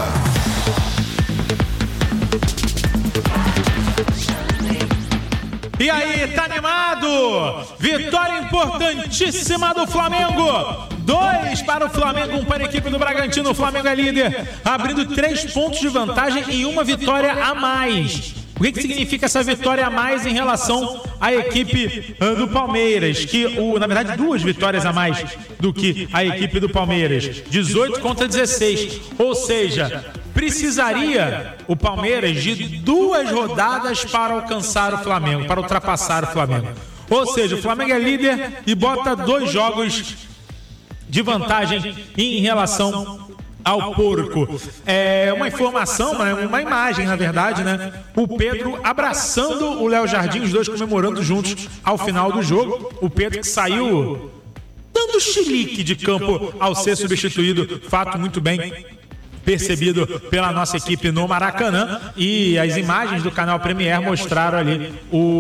E aí, tá animado? Vitória importantíssima do Flamengo. Dois para o Flamengo, um para a equipe do Bragantino. O Flamengo é líder, abrindo três pontos de vantagem e uma vitória a mais. O que, que significa essa vitória a mais em relação à equipe uh, do Palmeiras? Que, o, na verdade, duas vitórias a mais do que a equipe do Palmeiras. dezoito contra dezesseis. Ou seja, precisaria o Palmeiras de duas rodadas para alcançar o Flamengo, para ultrapassar o Flamengo. Ou seja, o Flamengo é líder e bota dois jogos de vantagem em relação ao porco. É uma informação, uma imagem, na verdade, né? O Pedro abraçando o Léo Jardim, os dois comemorando juntos ao final do jogo. O Pedro que saiu dando chilique de campo ao ser substituído, fato muito bem percebido pela nossa equipe no Maracanã, e as imagens do canal Premier mostraram ali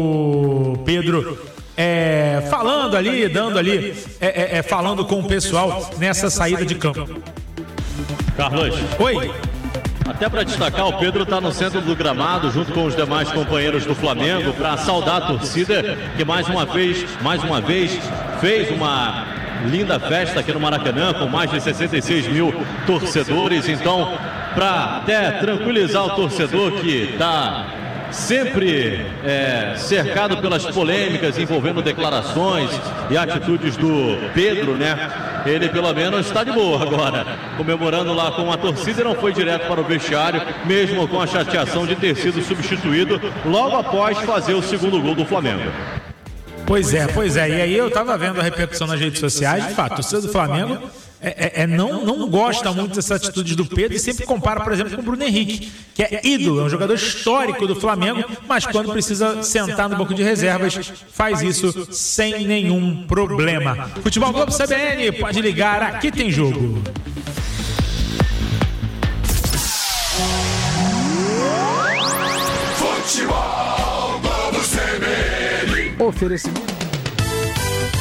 o Pedro é, falando ali, dando ali, é, é, falando com o pessoal nessa saída de campo. Carlos. Oi. Até para destacar, o Pedro está no centro do gramado, junto com os demais companheiros do Flamengo, para saudar a torcida, que mais uma vez, mais uma vez, fez uma linda festa aqui no Maracanã, com mais de sessenta e seis mil torcedores. Então, para até tranquilizar o torcedor que está sempre é, cercado pelas polêmicas envolvendo declarações e atitudes do Pedro, né? Ele pelo menos está de boa agora, comemorando lá com a torcida, e não foi direto para o vestiário, mesmo com a chateação de ter sido substituído logo após fazer o segundo gol do Flamengo. Pois é, pois é, e aí eu tava vendo a repercussão nas redes sociais, de fato, o torcedor do Flamengo é, é, é, não, não gosta muito dessas atitudes do Pedro e sempre compara, por exemplo, com o Bruno Henrique, que é ídolo, é um jogador histórico do Flamengo, mas quando precisa sentar no banco de reservas, faz isso sem nenhum problema. Futebol Globo C B N, pode ligar, aqui tem jogo. Futebol Globo C B N. Oferecimento.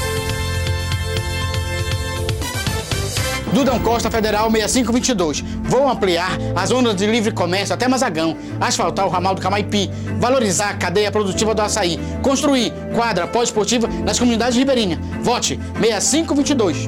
Dudão Costa Federal seis cinco dois dois. Vou ampliar as zonas de livre comércio até Mazagão, asfaltar o ramal do Camaipi, valorizar a cadeia produtiva do açaí, construir quadra pós-esportiva nas comunidades ribeirinhas. Vote seis cinco dois dois.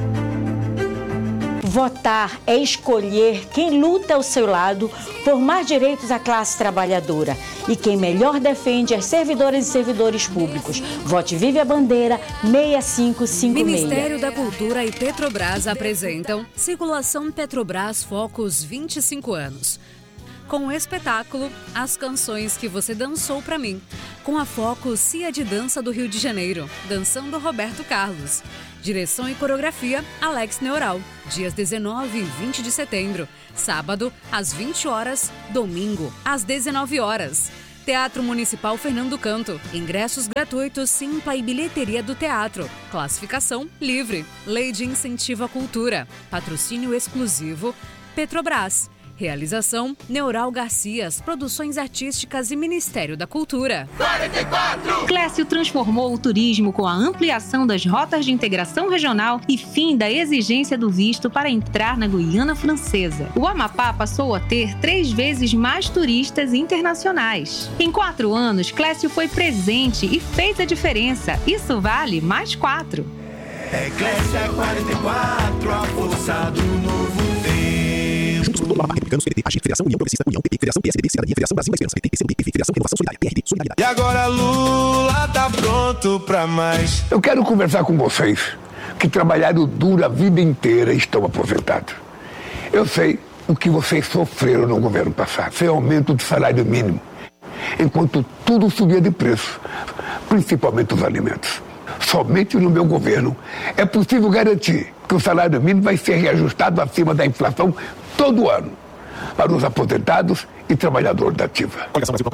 Votar é escolher quem luta ao seu lado por mais direitos à classe trabalhadora e quem melhor defende as servidoras e servidores públicos. Vote Vive a Bandeira seis cinco cinco seis. Ministério da Cultura e Petrobras apresentam Circulação Petrobras Focus vinte e cinco anos. Com o espetáculo As Canções que Você Dançou Pra Mim, com a Focus Cia de Dança do Rio de Janeiro, dançando Roberto Carlos. Direção e coreografia, Alex Neural. Dias dezenove e vinte de setembro. Sábado, às vinte horas. Domingo, às dezenove horas. Teatro Municipal Fernando Canto. Ingressos gratuitos, Simpla e bilheteria do teatro. Classificação livre. Lei de Incentivo à Cultura. Patrocínio exclusivo, Petrobras. Realização, Neural Garcias, Produções Artísticas e Ministério da Cultura. quarenta e quatro! Clécio transformou o turismo com a ampliação das rotas de integração regional e fim da exigência do visto para entrar na Guiana Francesa. O Amapá passou a ter três vezes mais turistas internacionais. Em quatro anos, Clécio foi presente e fez a diferença. Isso vale mais quatro. É Clécia quarenta e quatro, a força do novo tempo. Juntos por todo o Amapá Republicanos, P D T, Agir, Federação União Progressista, União, P T, Federação P S D B, Cidadania, Federação Brasil, Esperança, P T, P C M D, Federação Renovação Solidária, P R D, Solidariedade. E agora Lula tá pronto pra mais. Eu quero conversar com vocês que trabalharam duro a vida inteira e estão aposentados. Eu sei o que vocês sofreram no governo passado, sem aumento do salário mínimo, enquanto tudo subia de preço, principalmente os alimentos. Somente no meu governo é possível garantir que o salário mínimo vai ser reajustado acima da inflação todo ano para os aposentados e trabalhadores da ativa.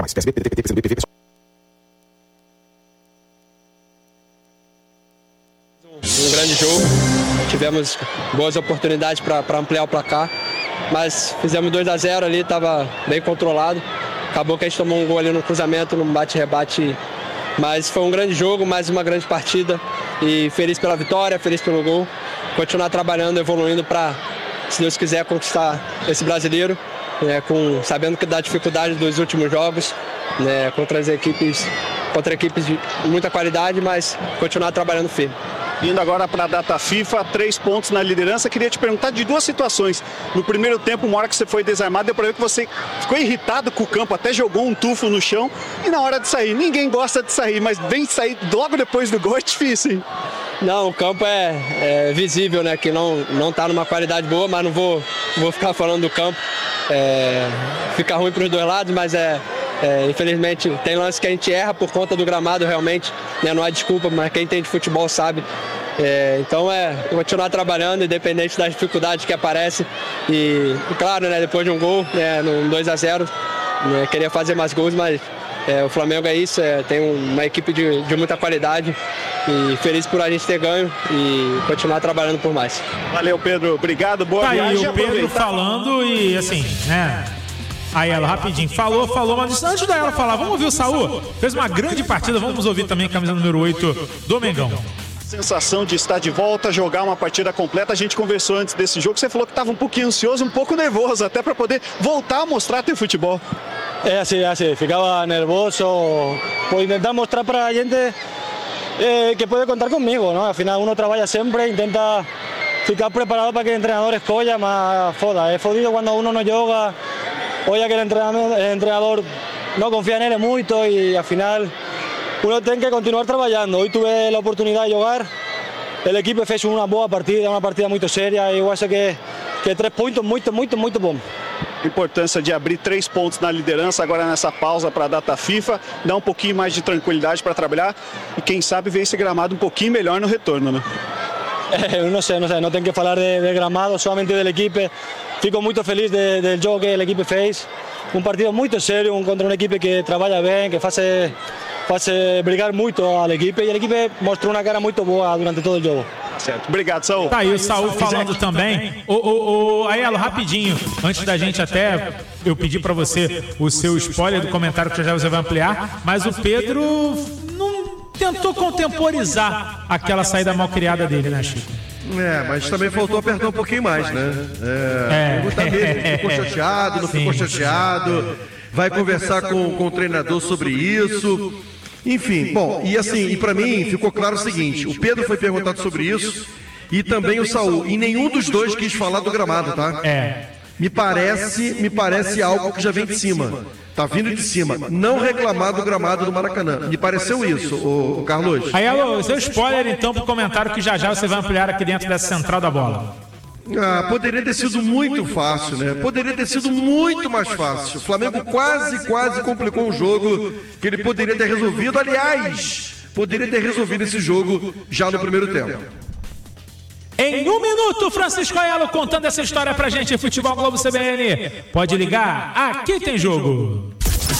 Um grande jogo, tivemos boas oportunidades para ampliar o placar, mas fizemos dois a zero ali, estava bem controlado. Acabou que a gente tomou um gol ali no cruzamento, num bate-rebate. Mas foi um grande jogo, mais uma grande partida e feliz pela vitória, feliz pelo gol. Continuar trabalhando, evoluindo para, se Deus quiser, conquistar esse brasileiro, né, com, sabendo que da dificuldade dos últimos jogos, né, contra as equipes, contra equipes de muita qualidade, mas continuar trabalhando firme. Indo agora para a data FIFA, três pontos na liderança. Queria te perguntar de duas situações. No primeiro tempo, uma hora que você foi desarmado, deu para ver que você ficou irritado com o campo, até jogou um tufo no chão. E na hora de sair, ninguém gosta de sair, mas vem sair logo depois do gol é difícil, hein? Não, o campo é, é visível, né? Que não não tá numa qualidade boa, mas não vou, vou ficar falando do campo. É, fica ruim para os dois lados, mas é, é, infelizmente tem lance que a gente erra por conta do gramado realmente, né? Não há desculpa, mas quem tem de futebol sabe. É, então é continuar trabalhando, independente das dificuldades que aparecem. E, e claro, né, depois de um gol, né, no dois a zero, né, queria fazer mais gols, mas é, o Flamengo é isso, é, tem uma equipe de, de muita qualidade e feliz por a gente ter ganho e continuar trabalhando por mais. Valeu, Pedro, obrigado, boa tá viagem. Aí o Pedro falando e assim, né? Aí ela rapidinho falou, falou, mas antes da ela falar, vamos ouvir o Saúl? Fez uma grande partida, vamos ouvir também a camisa número oito do Mengão. Sensação de estar de volta, jogar uma partida completa. A gente conversou antes desse jogo, você falou que estava um pouquinho ansioso, um pouco nervoso, até para poder voltar a mostrar teu futebol. É assim, assim, ficava nervoso por tentar mostrar para a gente eh, que pode contar comigo, ¿no? Afinal, uno trabalha sempre, tenta ficar preparado para que o treinador escolha, mas foda, é fodido quando uno não joga, olha que o treinador, o treinador não confia nele muito e afinal uno tem que continuar trabalhando. Hoy tuve a oportunidade de jogar, o equipo fez uma boa partida, uma partida muito séria e eu acho que, que três pontos muito, muito, muito bom. Importância de abrir três pontos na liderança agora nessa pausa para a data FIFA, dar um pouquinho mais de tranquilidade para trabalhar e quem sabe ver esse gramado um pouquinho melhor no retorno, né? É, não sei, não sei, não tenho que falar de, de gramado, somente da equipe. Fico muito feliz do de, de jogo que a equipe fez, um partido muito sério, um, contra uma equipe que trabalha bem, que faz faz brigar muito a equipe e a equipe mostrou uma cara muito boa durante todo o jogo. Certo. Obrigado, Saúl. Tá aí o Saúl falando também. Ô, ô, ô, Aiello, rapidinho, antes da gente até eu pedir pra você o seu spoiler do comentário que já você vai ampliar, mas o Pedro não tentou contemporizar aquela saída mal criada dele, né, Chico? É, mas também faltou apertar um pouquinho mais, né? É, é. Tá mesmo, ficou chateado, não sim, ficou chateado, vai conversar com, com o treinador sobre isso. Enfim, bom, e assim, e pra mim ficou claro o seguinte, o Pedro foi perguntado sobre isso e também o Saul, e nenhum dos dois quis falar do gramado, tá? É. Me parece, me parece algo que já vem de cima. Tá vindo de cima. Não reclamar do gramado do Maracanã. Me pareceu isso, o, o Carlos. Aí, alô, seu spoiler então pro comentário que já já você vai ampliar aqui dentro dessa central da bola. Ah, poderia ter sido muito fácil, né? Poderia ter sido muito mais fácil. O Flamengo quase, quase complicou um jogo que ele poderia ter resolvido. Aliás, poderia ter resolvido esse jogo já no primeiro tempo. Em um minuto, Francisco Aiello contando essa história pra gente. Futebol Globo C B N. Pode ligar, aqui tem jogo.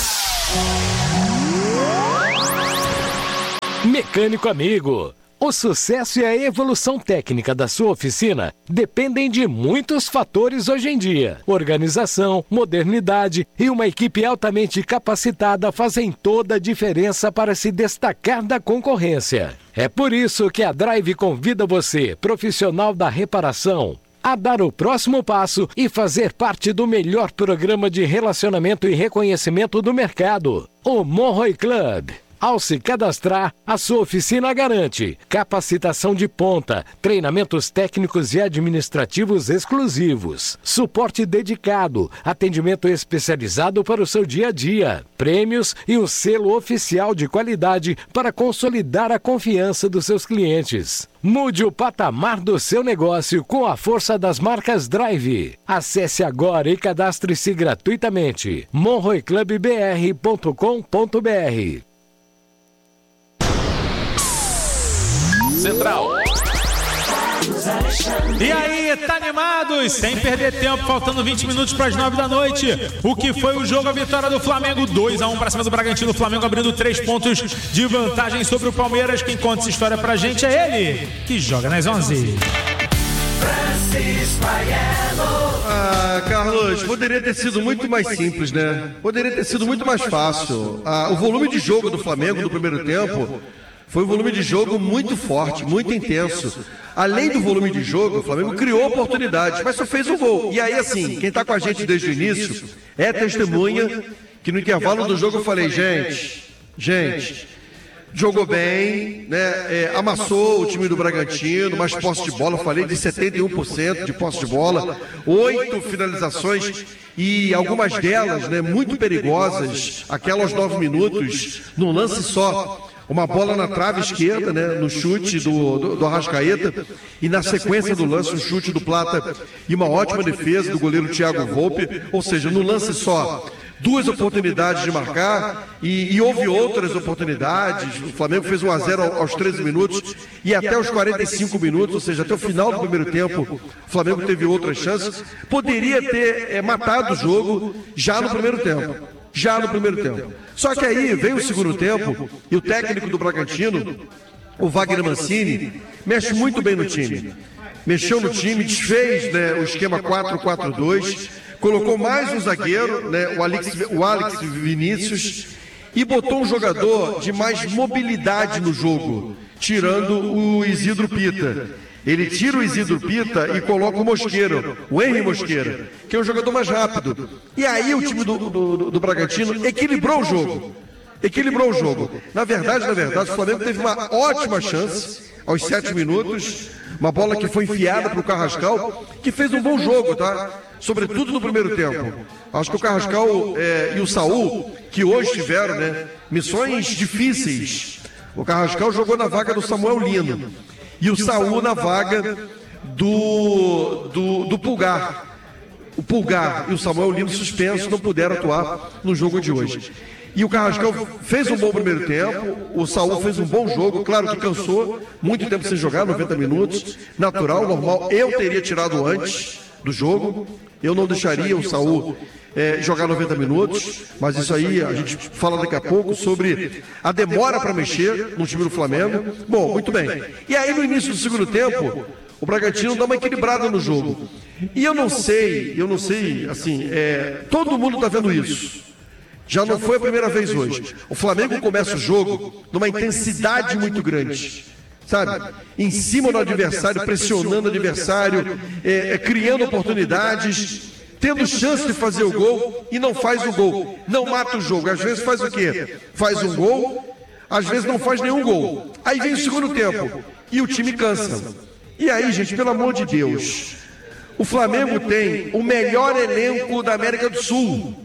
Mecânico amigo. O sucesso e a evolução técnica da sua oficina dependem de muitos fatores hoje em dia. Organização, modernidade e uma equipe altamente capacitada fazem toda a diferença para se destacar da concorrência. É por isso que a Drive convida você, profissional da reparação, a dar o próximo passo e fazer parte do melhor programa de relacionamento e reconhecimento do mercado, o Monroe Club. Ao se cadastrar, a sua oficina garante capacitação de ponta, treinamentos técnicos e administrativos exclusivos, suporte dedicado, atendimento especializado para o seu dia a dia, prêmios e um selo oficial de qualidade para consolidar a confiança dos seus clientes. Mude o patamar do seu negócio com a força das marcas Drive. Acesse agora e cadastre-se gratuitamente. monroe club b r ponto com ponto b r. Central. E aí, tá animados? Sem perder tempo, faltando vinte minutos para as nove da noite. O que foi o jogo? A vitória do Flamengo, dois a um para cima do Bragantino. O Flamengo abrindo três pontos de vantagem sobre o Palmeiras. Quem conta essa história pra gente é ele, que joga nas onze. Ah, Carlos, poderia ter sido muito mais simples, né? Poderia ter sido muito mais fácil. Ah, o volume de jogo do Flamengo no primeiro tempo foi um volume de jogo muito forte, muito intenso. Além do volume de jogo, o Flamengo criou oportunidades, mas só fez um gol. E aí, assim, quem está com a gente desde o início é testemunha que no intervalo do jogo eu falei, gente, gente, jogou bem, né? É, amassou o time do Bragantino, mais posse de bola, eu falei de setenta e um por cento de posse de bola, oito finalizações e algumas delas, né, muito perigosas, aquela aos nove minutos, num lance só. Uma bola na trave esquerda, né, no chute do, do, do Arrascaeta, e na sequência do lance, um chute do Plata e uma ótima defesa do goleiro Thiago Volpe, ou seja, no lance só, duas oportunidades de marcar e, e houve outras oportunidades. O Flamengo fez um a zero aos treze minutos e até os quarenta e cinco minutos, ou seja, até o final do primeiro tempo, o Flamengo teve outras chances. Poderia ter é, matado o jogo já no primeiro tempo. Já no primeiro tempo. Só que aí veio o segundo tempo e o técnico do Bragantino, o Wagner Mancini, mexe muito bem no time. Mexeu no time, desfez, né, o esquema quatro quatro dois, colocou mais um zagueiro, né, o Alex, o Alex Vinícius, e botou um jogador de mais mobilidade no jogo, tirando o Isidro Pita. Ele tira o Isidro Pita e coloca o Mosqueira, o Henry Mosqueira, que é um jogador mais rápido. E aí o time do, do, do Bragantino equilibrou o jogo. Equilibrou o jogo. Na verdade, na verdade, o Flamengo teve uma ótima chance aos sete minutos. Uma bola que foi enfiada para o Carrascal, que fez um bom jogo, tá? Sobretudo no primeiro tempo. Acho que o Carrascal é, e o Saul, que hoje tiveram, né, missões difíceis. O Carrascal jogou na vaga do Samuel Lino. E o Saul na vaga do, do, do Pulgar. O Pulgar e o Samuel Lino suspensos não puderam atuar no jogo de hoje. E o Carrascal fez um bom primeiro tempo, o Saul fez um bom jogo, claro que cansou, muito tempo sem jogar, noventa minutos, natural, normal. Eu teria tirado antes do jogo, eu não deixaria o Saul é, jogar noventa minutos, mas isso aí a gente fala daqui a pouco sobre a demora para mexer no time do Flamengo. Bom, muito bem. E aí no início do segundo tempo, o Bragantino dá uma equilibrada no jogo. E eu não sei, eu não sei, assim, é, todo mundo está vendo isso. Já não foi a primeira vez hoje. O Flamengo começa o jogo numa intensidade muito grande. sabe? Em cima do adversário, pressionando o adversário, é, é, criando oportunidades, tendo chance de fazer o gol e não faz o gol. Não mata o jogo. Às vezes faz o quê? Faz um gol, às vezes não faz nenhum gol. Aí vem o segundo tempo e o time cansa. E aí, gente, pelo amor de Deus, o Flamengo tem o melhor elenco da América do Sul.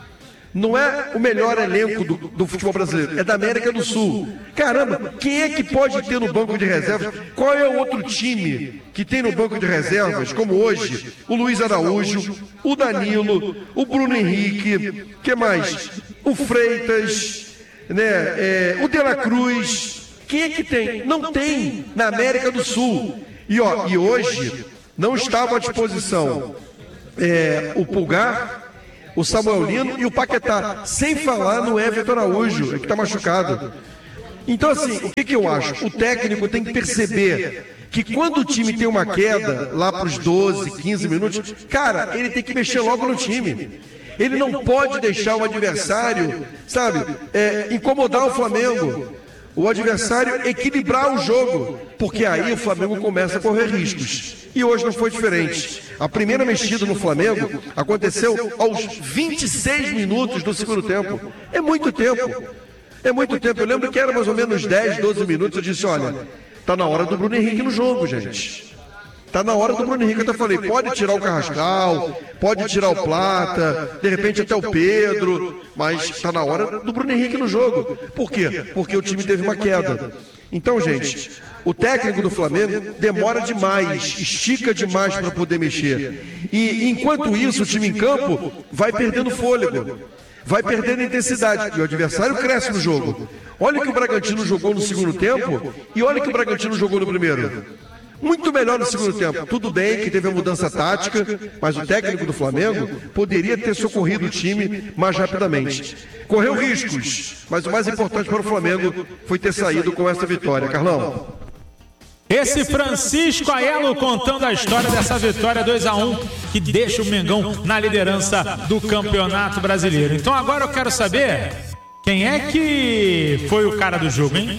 Não é o melhor elenco do, do futebol brasileiro, é da América do Sul. Caramba, quem é que pode ter no banco de reservas? Qual é o outro time que tem no banco de reservas, como hoje? O Luiz Araújo, o Danilo, o Bruno Henrique, que mais? O Freitas, né? É, o De La Cruz. Quem é que tem? Não tem na América do Sul. E, ó, e hoje não estavam à disposição é, o Pulgar, o Samuel Lino e o Paquetá, sem falar no Everton Araújo, que está machucado. Então, assim, o que, que eu acho? O técnico tem que perceber que quando o time tem uma queda, lá para os doze, quinze minutos, cara, ele tem que mexer logo no time. Ele não pode deixar o adversário, sabe, é, incomodar o Flamengo. O adversário equilibrar o jogo, porque aí o Flamengo começa a correr riscos. E hoje não foi diferente. A primeira mexida no Flamengo aconteceu aos vinte e seis minutos do segundo tempo. É muito tempo. É muito tempo. Eu lembro que era mais ou menos dez, doze minutos. Eu disse, olha, tá na hora do Bruno Henrique no jogo, gente. Tá na hora do Bruno Henrique. Eu até falei, pode tirar o Carrascal, pode tirar o Plata, de repente até o Pedro, mas tá na hora do Bruno Henrique no jogo. Por quê? Porque o time teve uma queda. Então, gente, o técnico do Flamengo demora demais, estica demais para poder mexer. E enquanto isso, o time em campo vai perdendo fôlego, vai perdendo intensidade. E o adversário cresce no jogo. Olha que o Bragantino jogou no segundo tempo e olha que o Bragantino jogou no primeiro. Muito melhor no segundo tempo. Tudo bem que teve a mudança tática, mas o técnico do Flamengo poderia ter socorrido o time mais rapidamente. Correu riscos, mas o mais importante para o Flamengo foi ter saído com essa vitória. Carlão. Esse Francisco Aiello contando a história dessa vitória dois a um que deixa o Mengão na liderança do Campeonato Brasileiro. Então agora eu quero saber quem é que foi o cara do jogo, hein?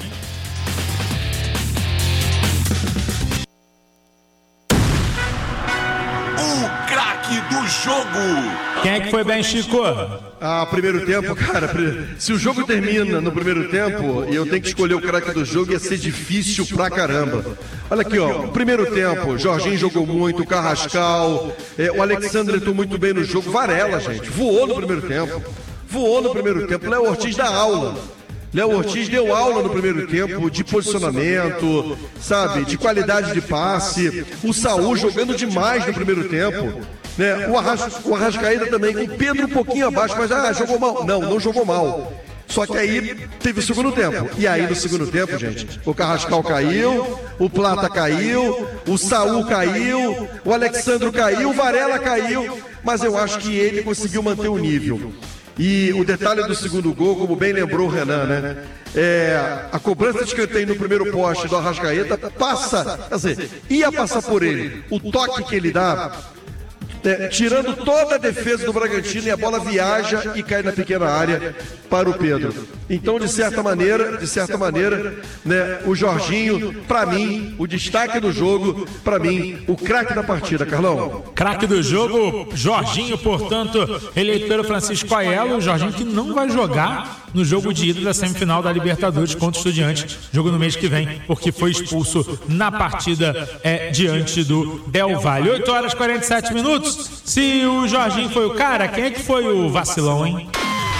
Do jogo. Quem é que foi bem, Chico? Ah, primeiro tempo, cara. Se o jogo termina no primeiro tempo e eu tenho que escolher o craque do jogo, ia ser difícil pra caramba. Olha aqui, ó. Primeiro tempo, Jorginho jogou muito, o Carrascal, é, o Alexandre entrou muito bem no jogo. Varela, gente, voou no primeiro tempo. Voou no primeiro tempo. Léo Ortiz dá aula. Léo Ortiz deu aula no primeiro tempo de posicionamento, sabe, de qualidade de passe. O Saúl jogando demais no primeiro tempo. Né? O, Arras, o Arrascaída também, com o Pedro um pouquinho abaixo, mas ah, jogou mal. Não, não jogou mal. Só que aí teve o segundo tempo. E aí no segundo tempo, gente, o Carrascal caiu, o Plata caiu, o Saúl caiu, o Alexandre caiu, o Varela caiu, mas eu acho que ele conseguiu manter o nível. E o detalhe do segundo gol, como bem lembrou o Renan, né? É, a cobrança de escanteio no primeiro poste do Arrascaeta passa, quer dizer, ia passar por ele. O toque que ele dá, é, tirando toda a defesa do Bragantino, e a bola viaja e cai na pequena área para o Pedro. Então, de certa maneira, de certa maneira, né, o Jorginho, para mim, o destaque do jogo, para mim, o craque da partida, Carlão. Craque do jogo, Jorginho, portanto, eleito pelo Francisco Aiello, o Jorginho que não vai jogar no jogo de ida da semifinal da Libertadores contra o Estudiantes, jogo no mês que vem, porque foi expulso na partida é, diante do Del Valle. oito horas e quarenta e sete minutos. Se o Jorginho foi o cara, quem é que foi o vacilão, hein?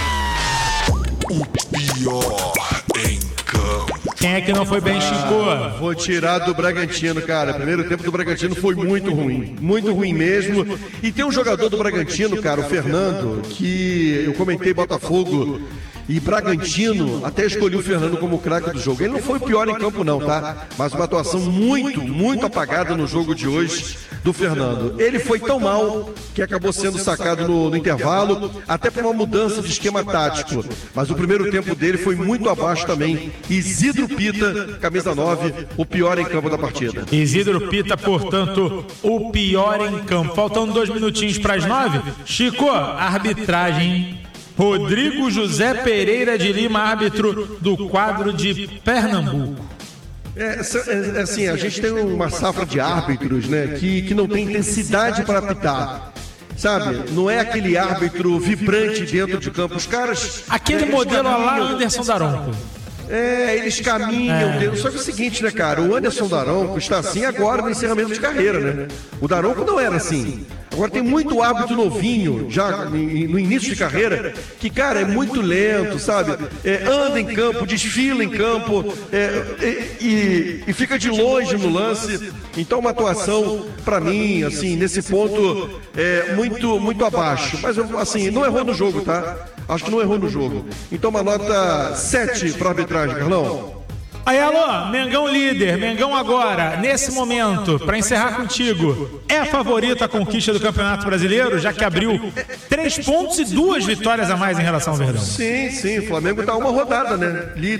O pior em campo. Quem é que não foi bem, Chico? Ah, vou tirar do Bragantino, cara. Primeiro tempo do Bragantino foi muito ruim. Muito ruim mesmo. E tem um jogador do Bragantino, cara, o Fernando, que eu comentei Botafogo e Bragantino, até escolhi o Fernando como craque do jogo. Ele não foi o pior em campo não, tá? Mas uma atuação muito, muito apagada no jogo de hoje do Fernando. Ele foi tão mal que acabou sendo sacado no, no intervalo, até por uma mudança de esquema tático. Mas o primeiro tempo dele foi muito abaixo também. Isidro Pita, camisa nove, o pior em campo da partida. Isidro Pita, portanto, o pior em campo. Faltando dois minutinhos para as nove. Chico, arbitragem. Rodrigo José Pereira de Lima, árbitro do quadro de Pernambuco. É, é, assim, a gente tem uma safra de árbitros, né, que, que não tem intensidade para apitar. Sabe? Não é aquele árbitro vibrante dentro de campo. Os caras... Aquele modelo lá Anderson Daronco. É, eles caminham é. dentro. Só que é o seguinte, né, cara? O Anderson Daronco está assim agora no encerramento de carreira, né? O Daronco não era assim. Agora tem muito hábito novinho, já no início de carreira, que, cara, é muito lento, sabe? É, anda em campo, desfila em campo é, e, e fica de longe no lance. Então, uma atuação, pra mim, assim, nesse ponto, é muito, muito abaixo. Mas, assim, não errou no jogo, tá? Acho que não errou no jogo. Então, uma nota sete pra arbitragem, Carlão. Aí, alô, Mengão líder, Mengão agora, nesse momento, para encerrar contigo, é a favorita a conquista do Campeonato Brasileiro, já que abriu três pontos e duas vitórias a mais em relação ao Verdão? Sim, sim, o Flamengo tá uma rodada, né? Líder.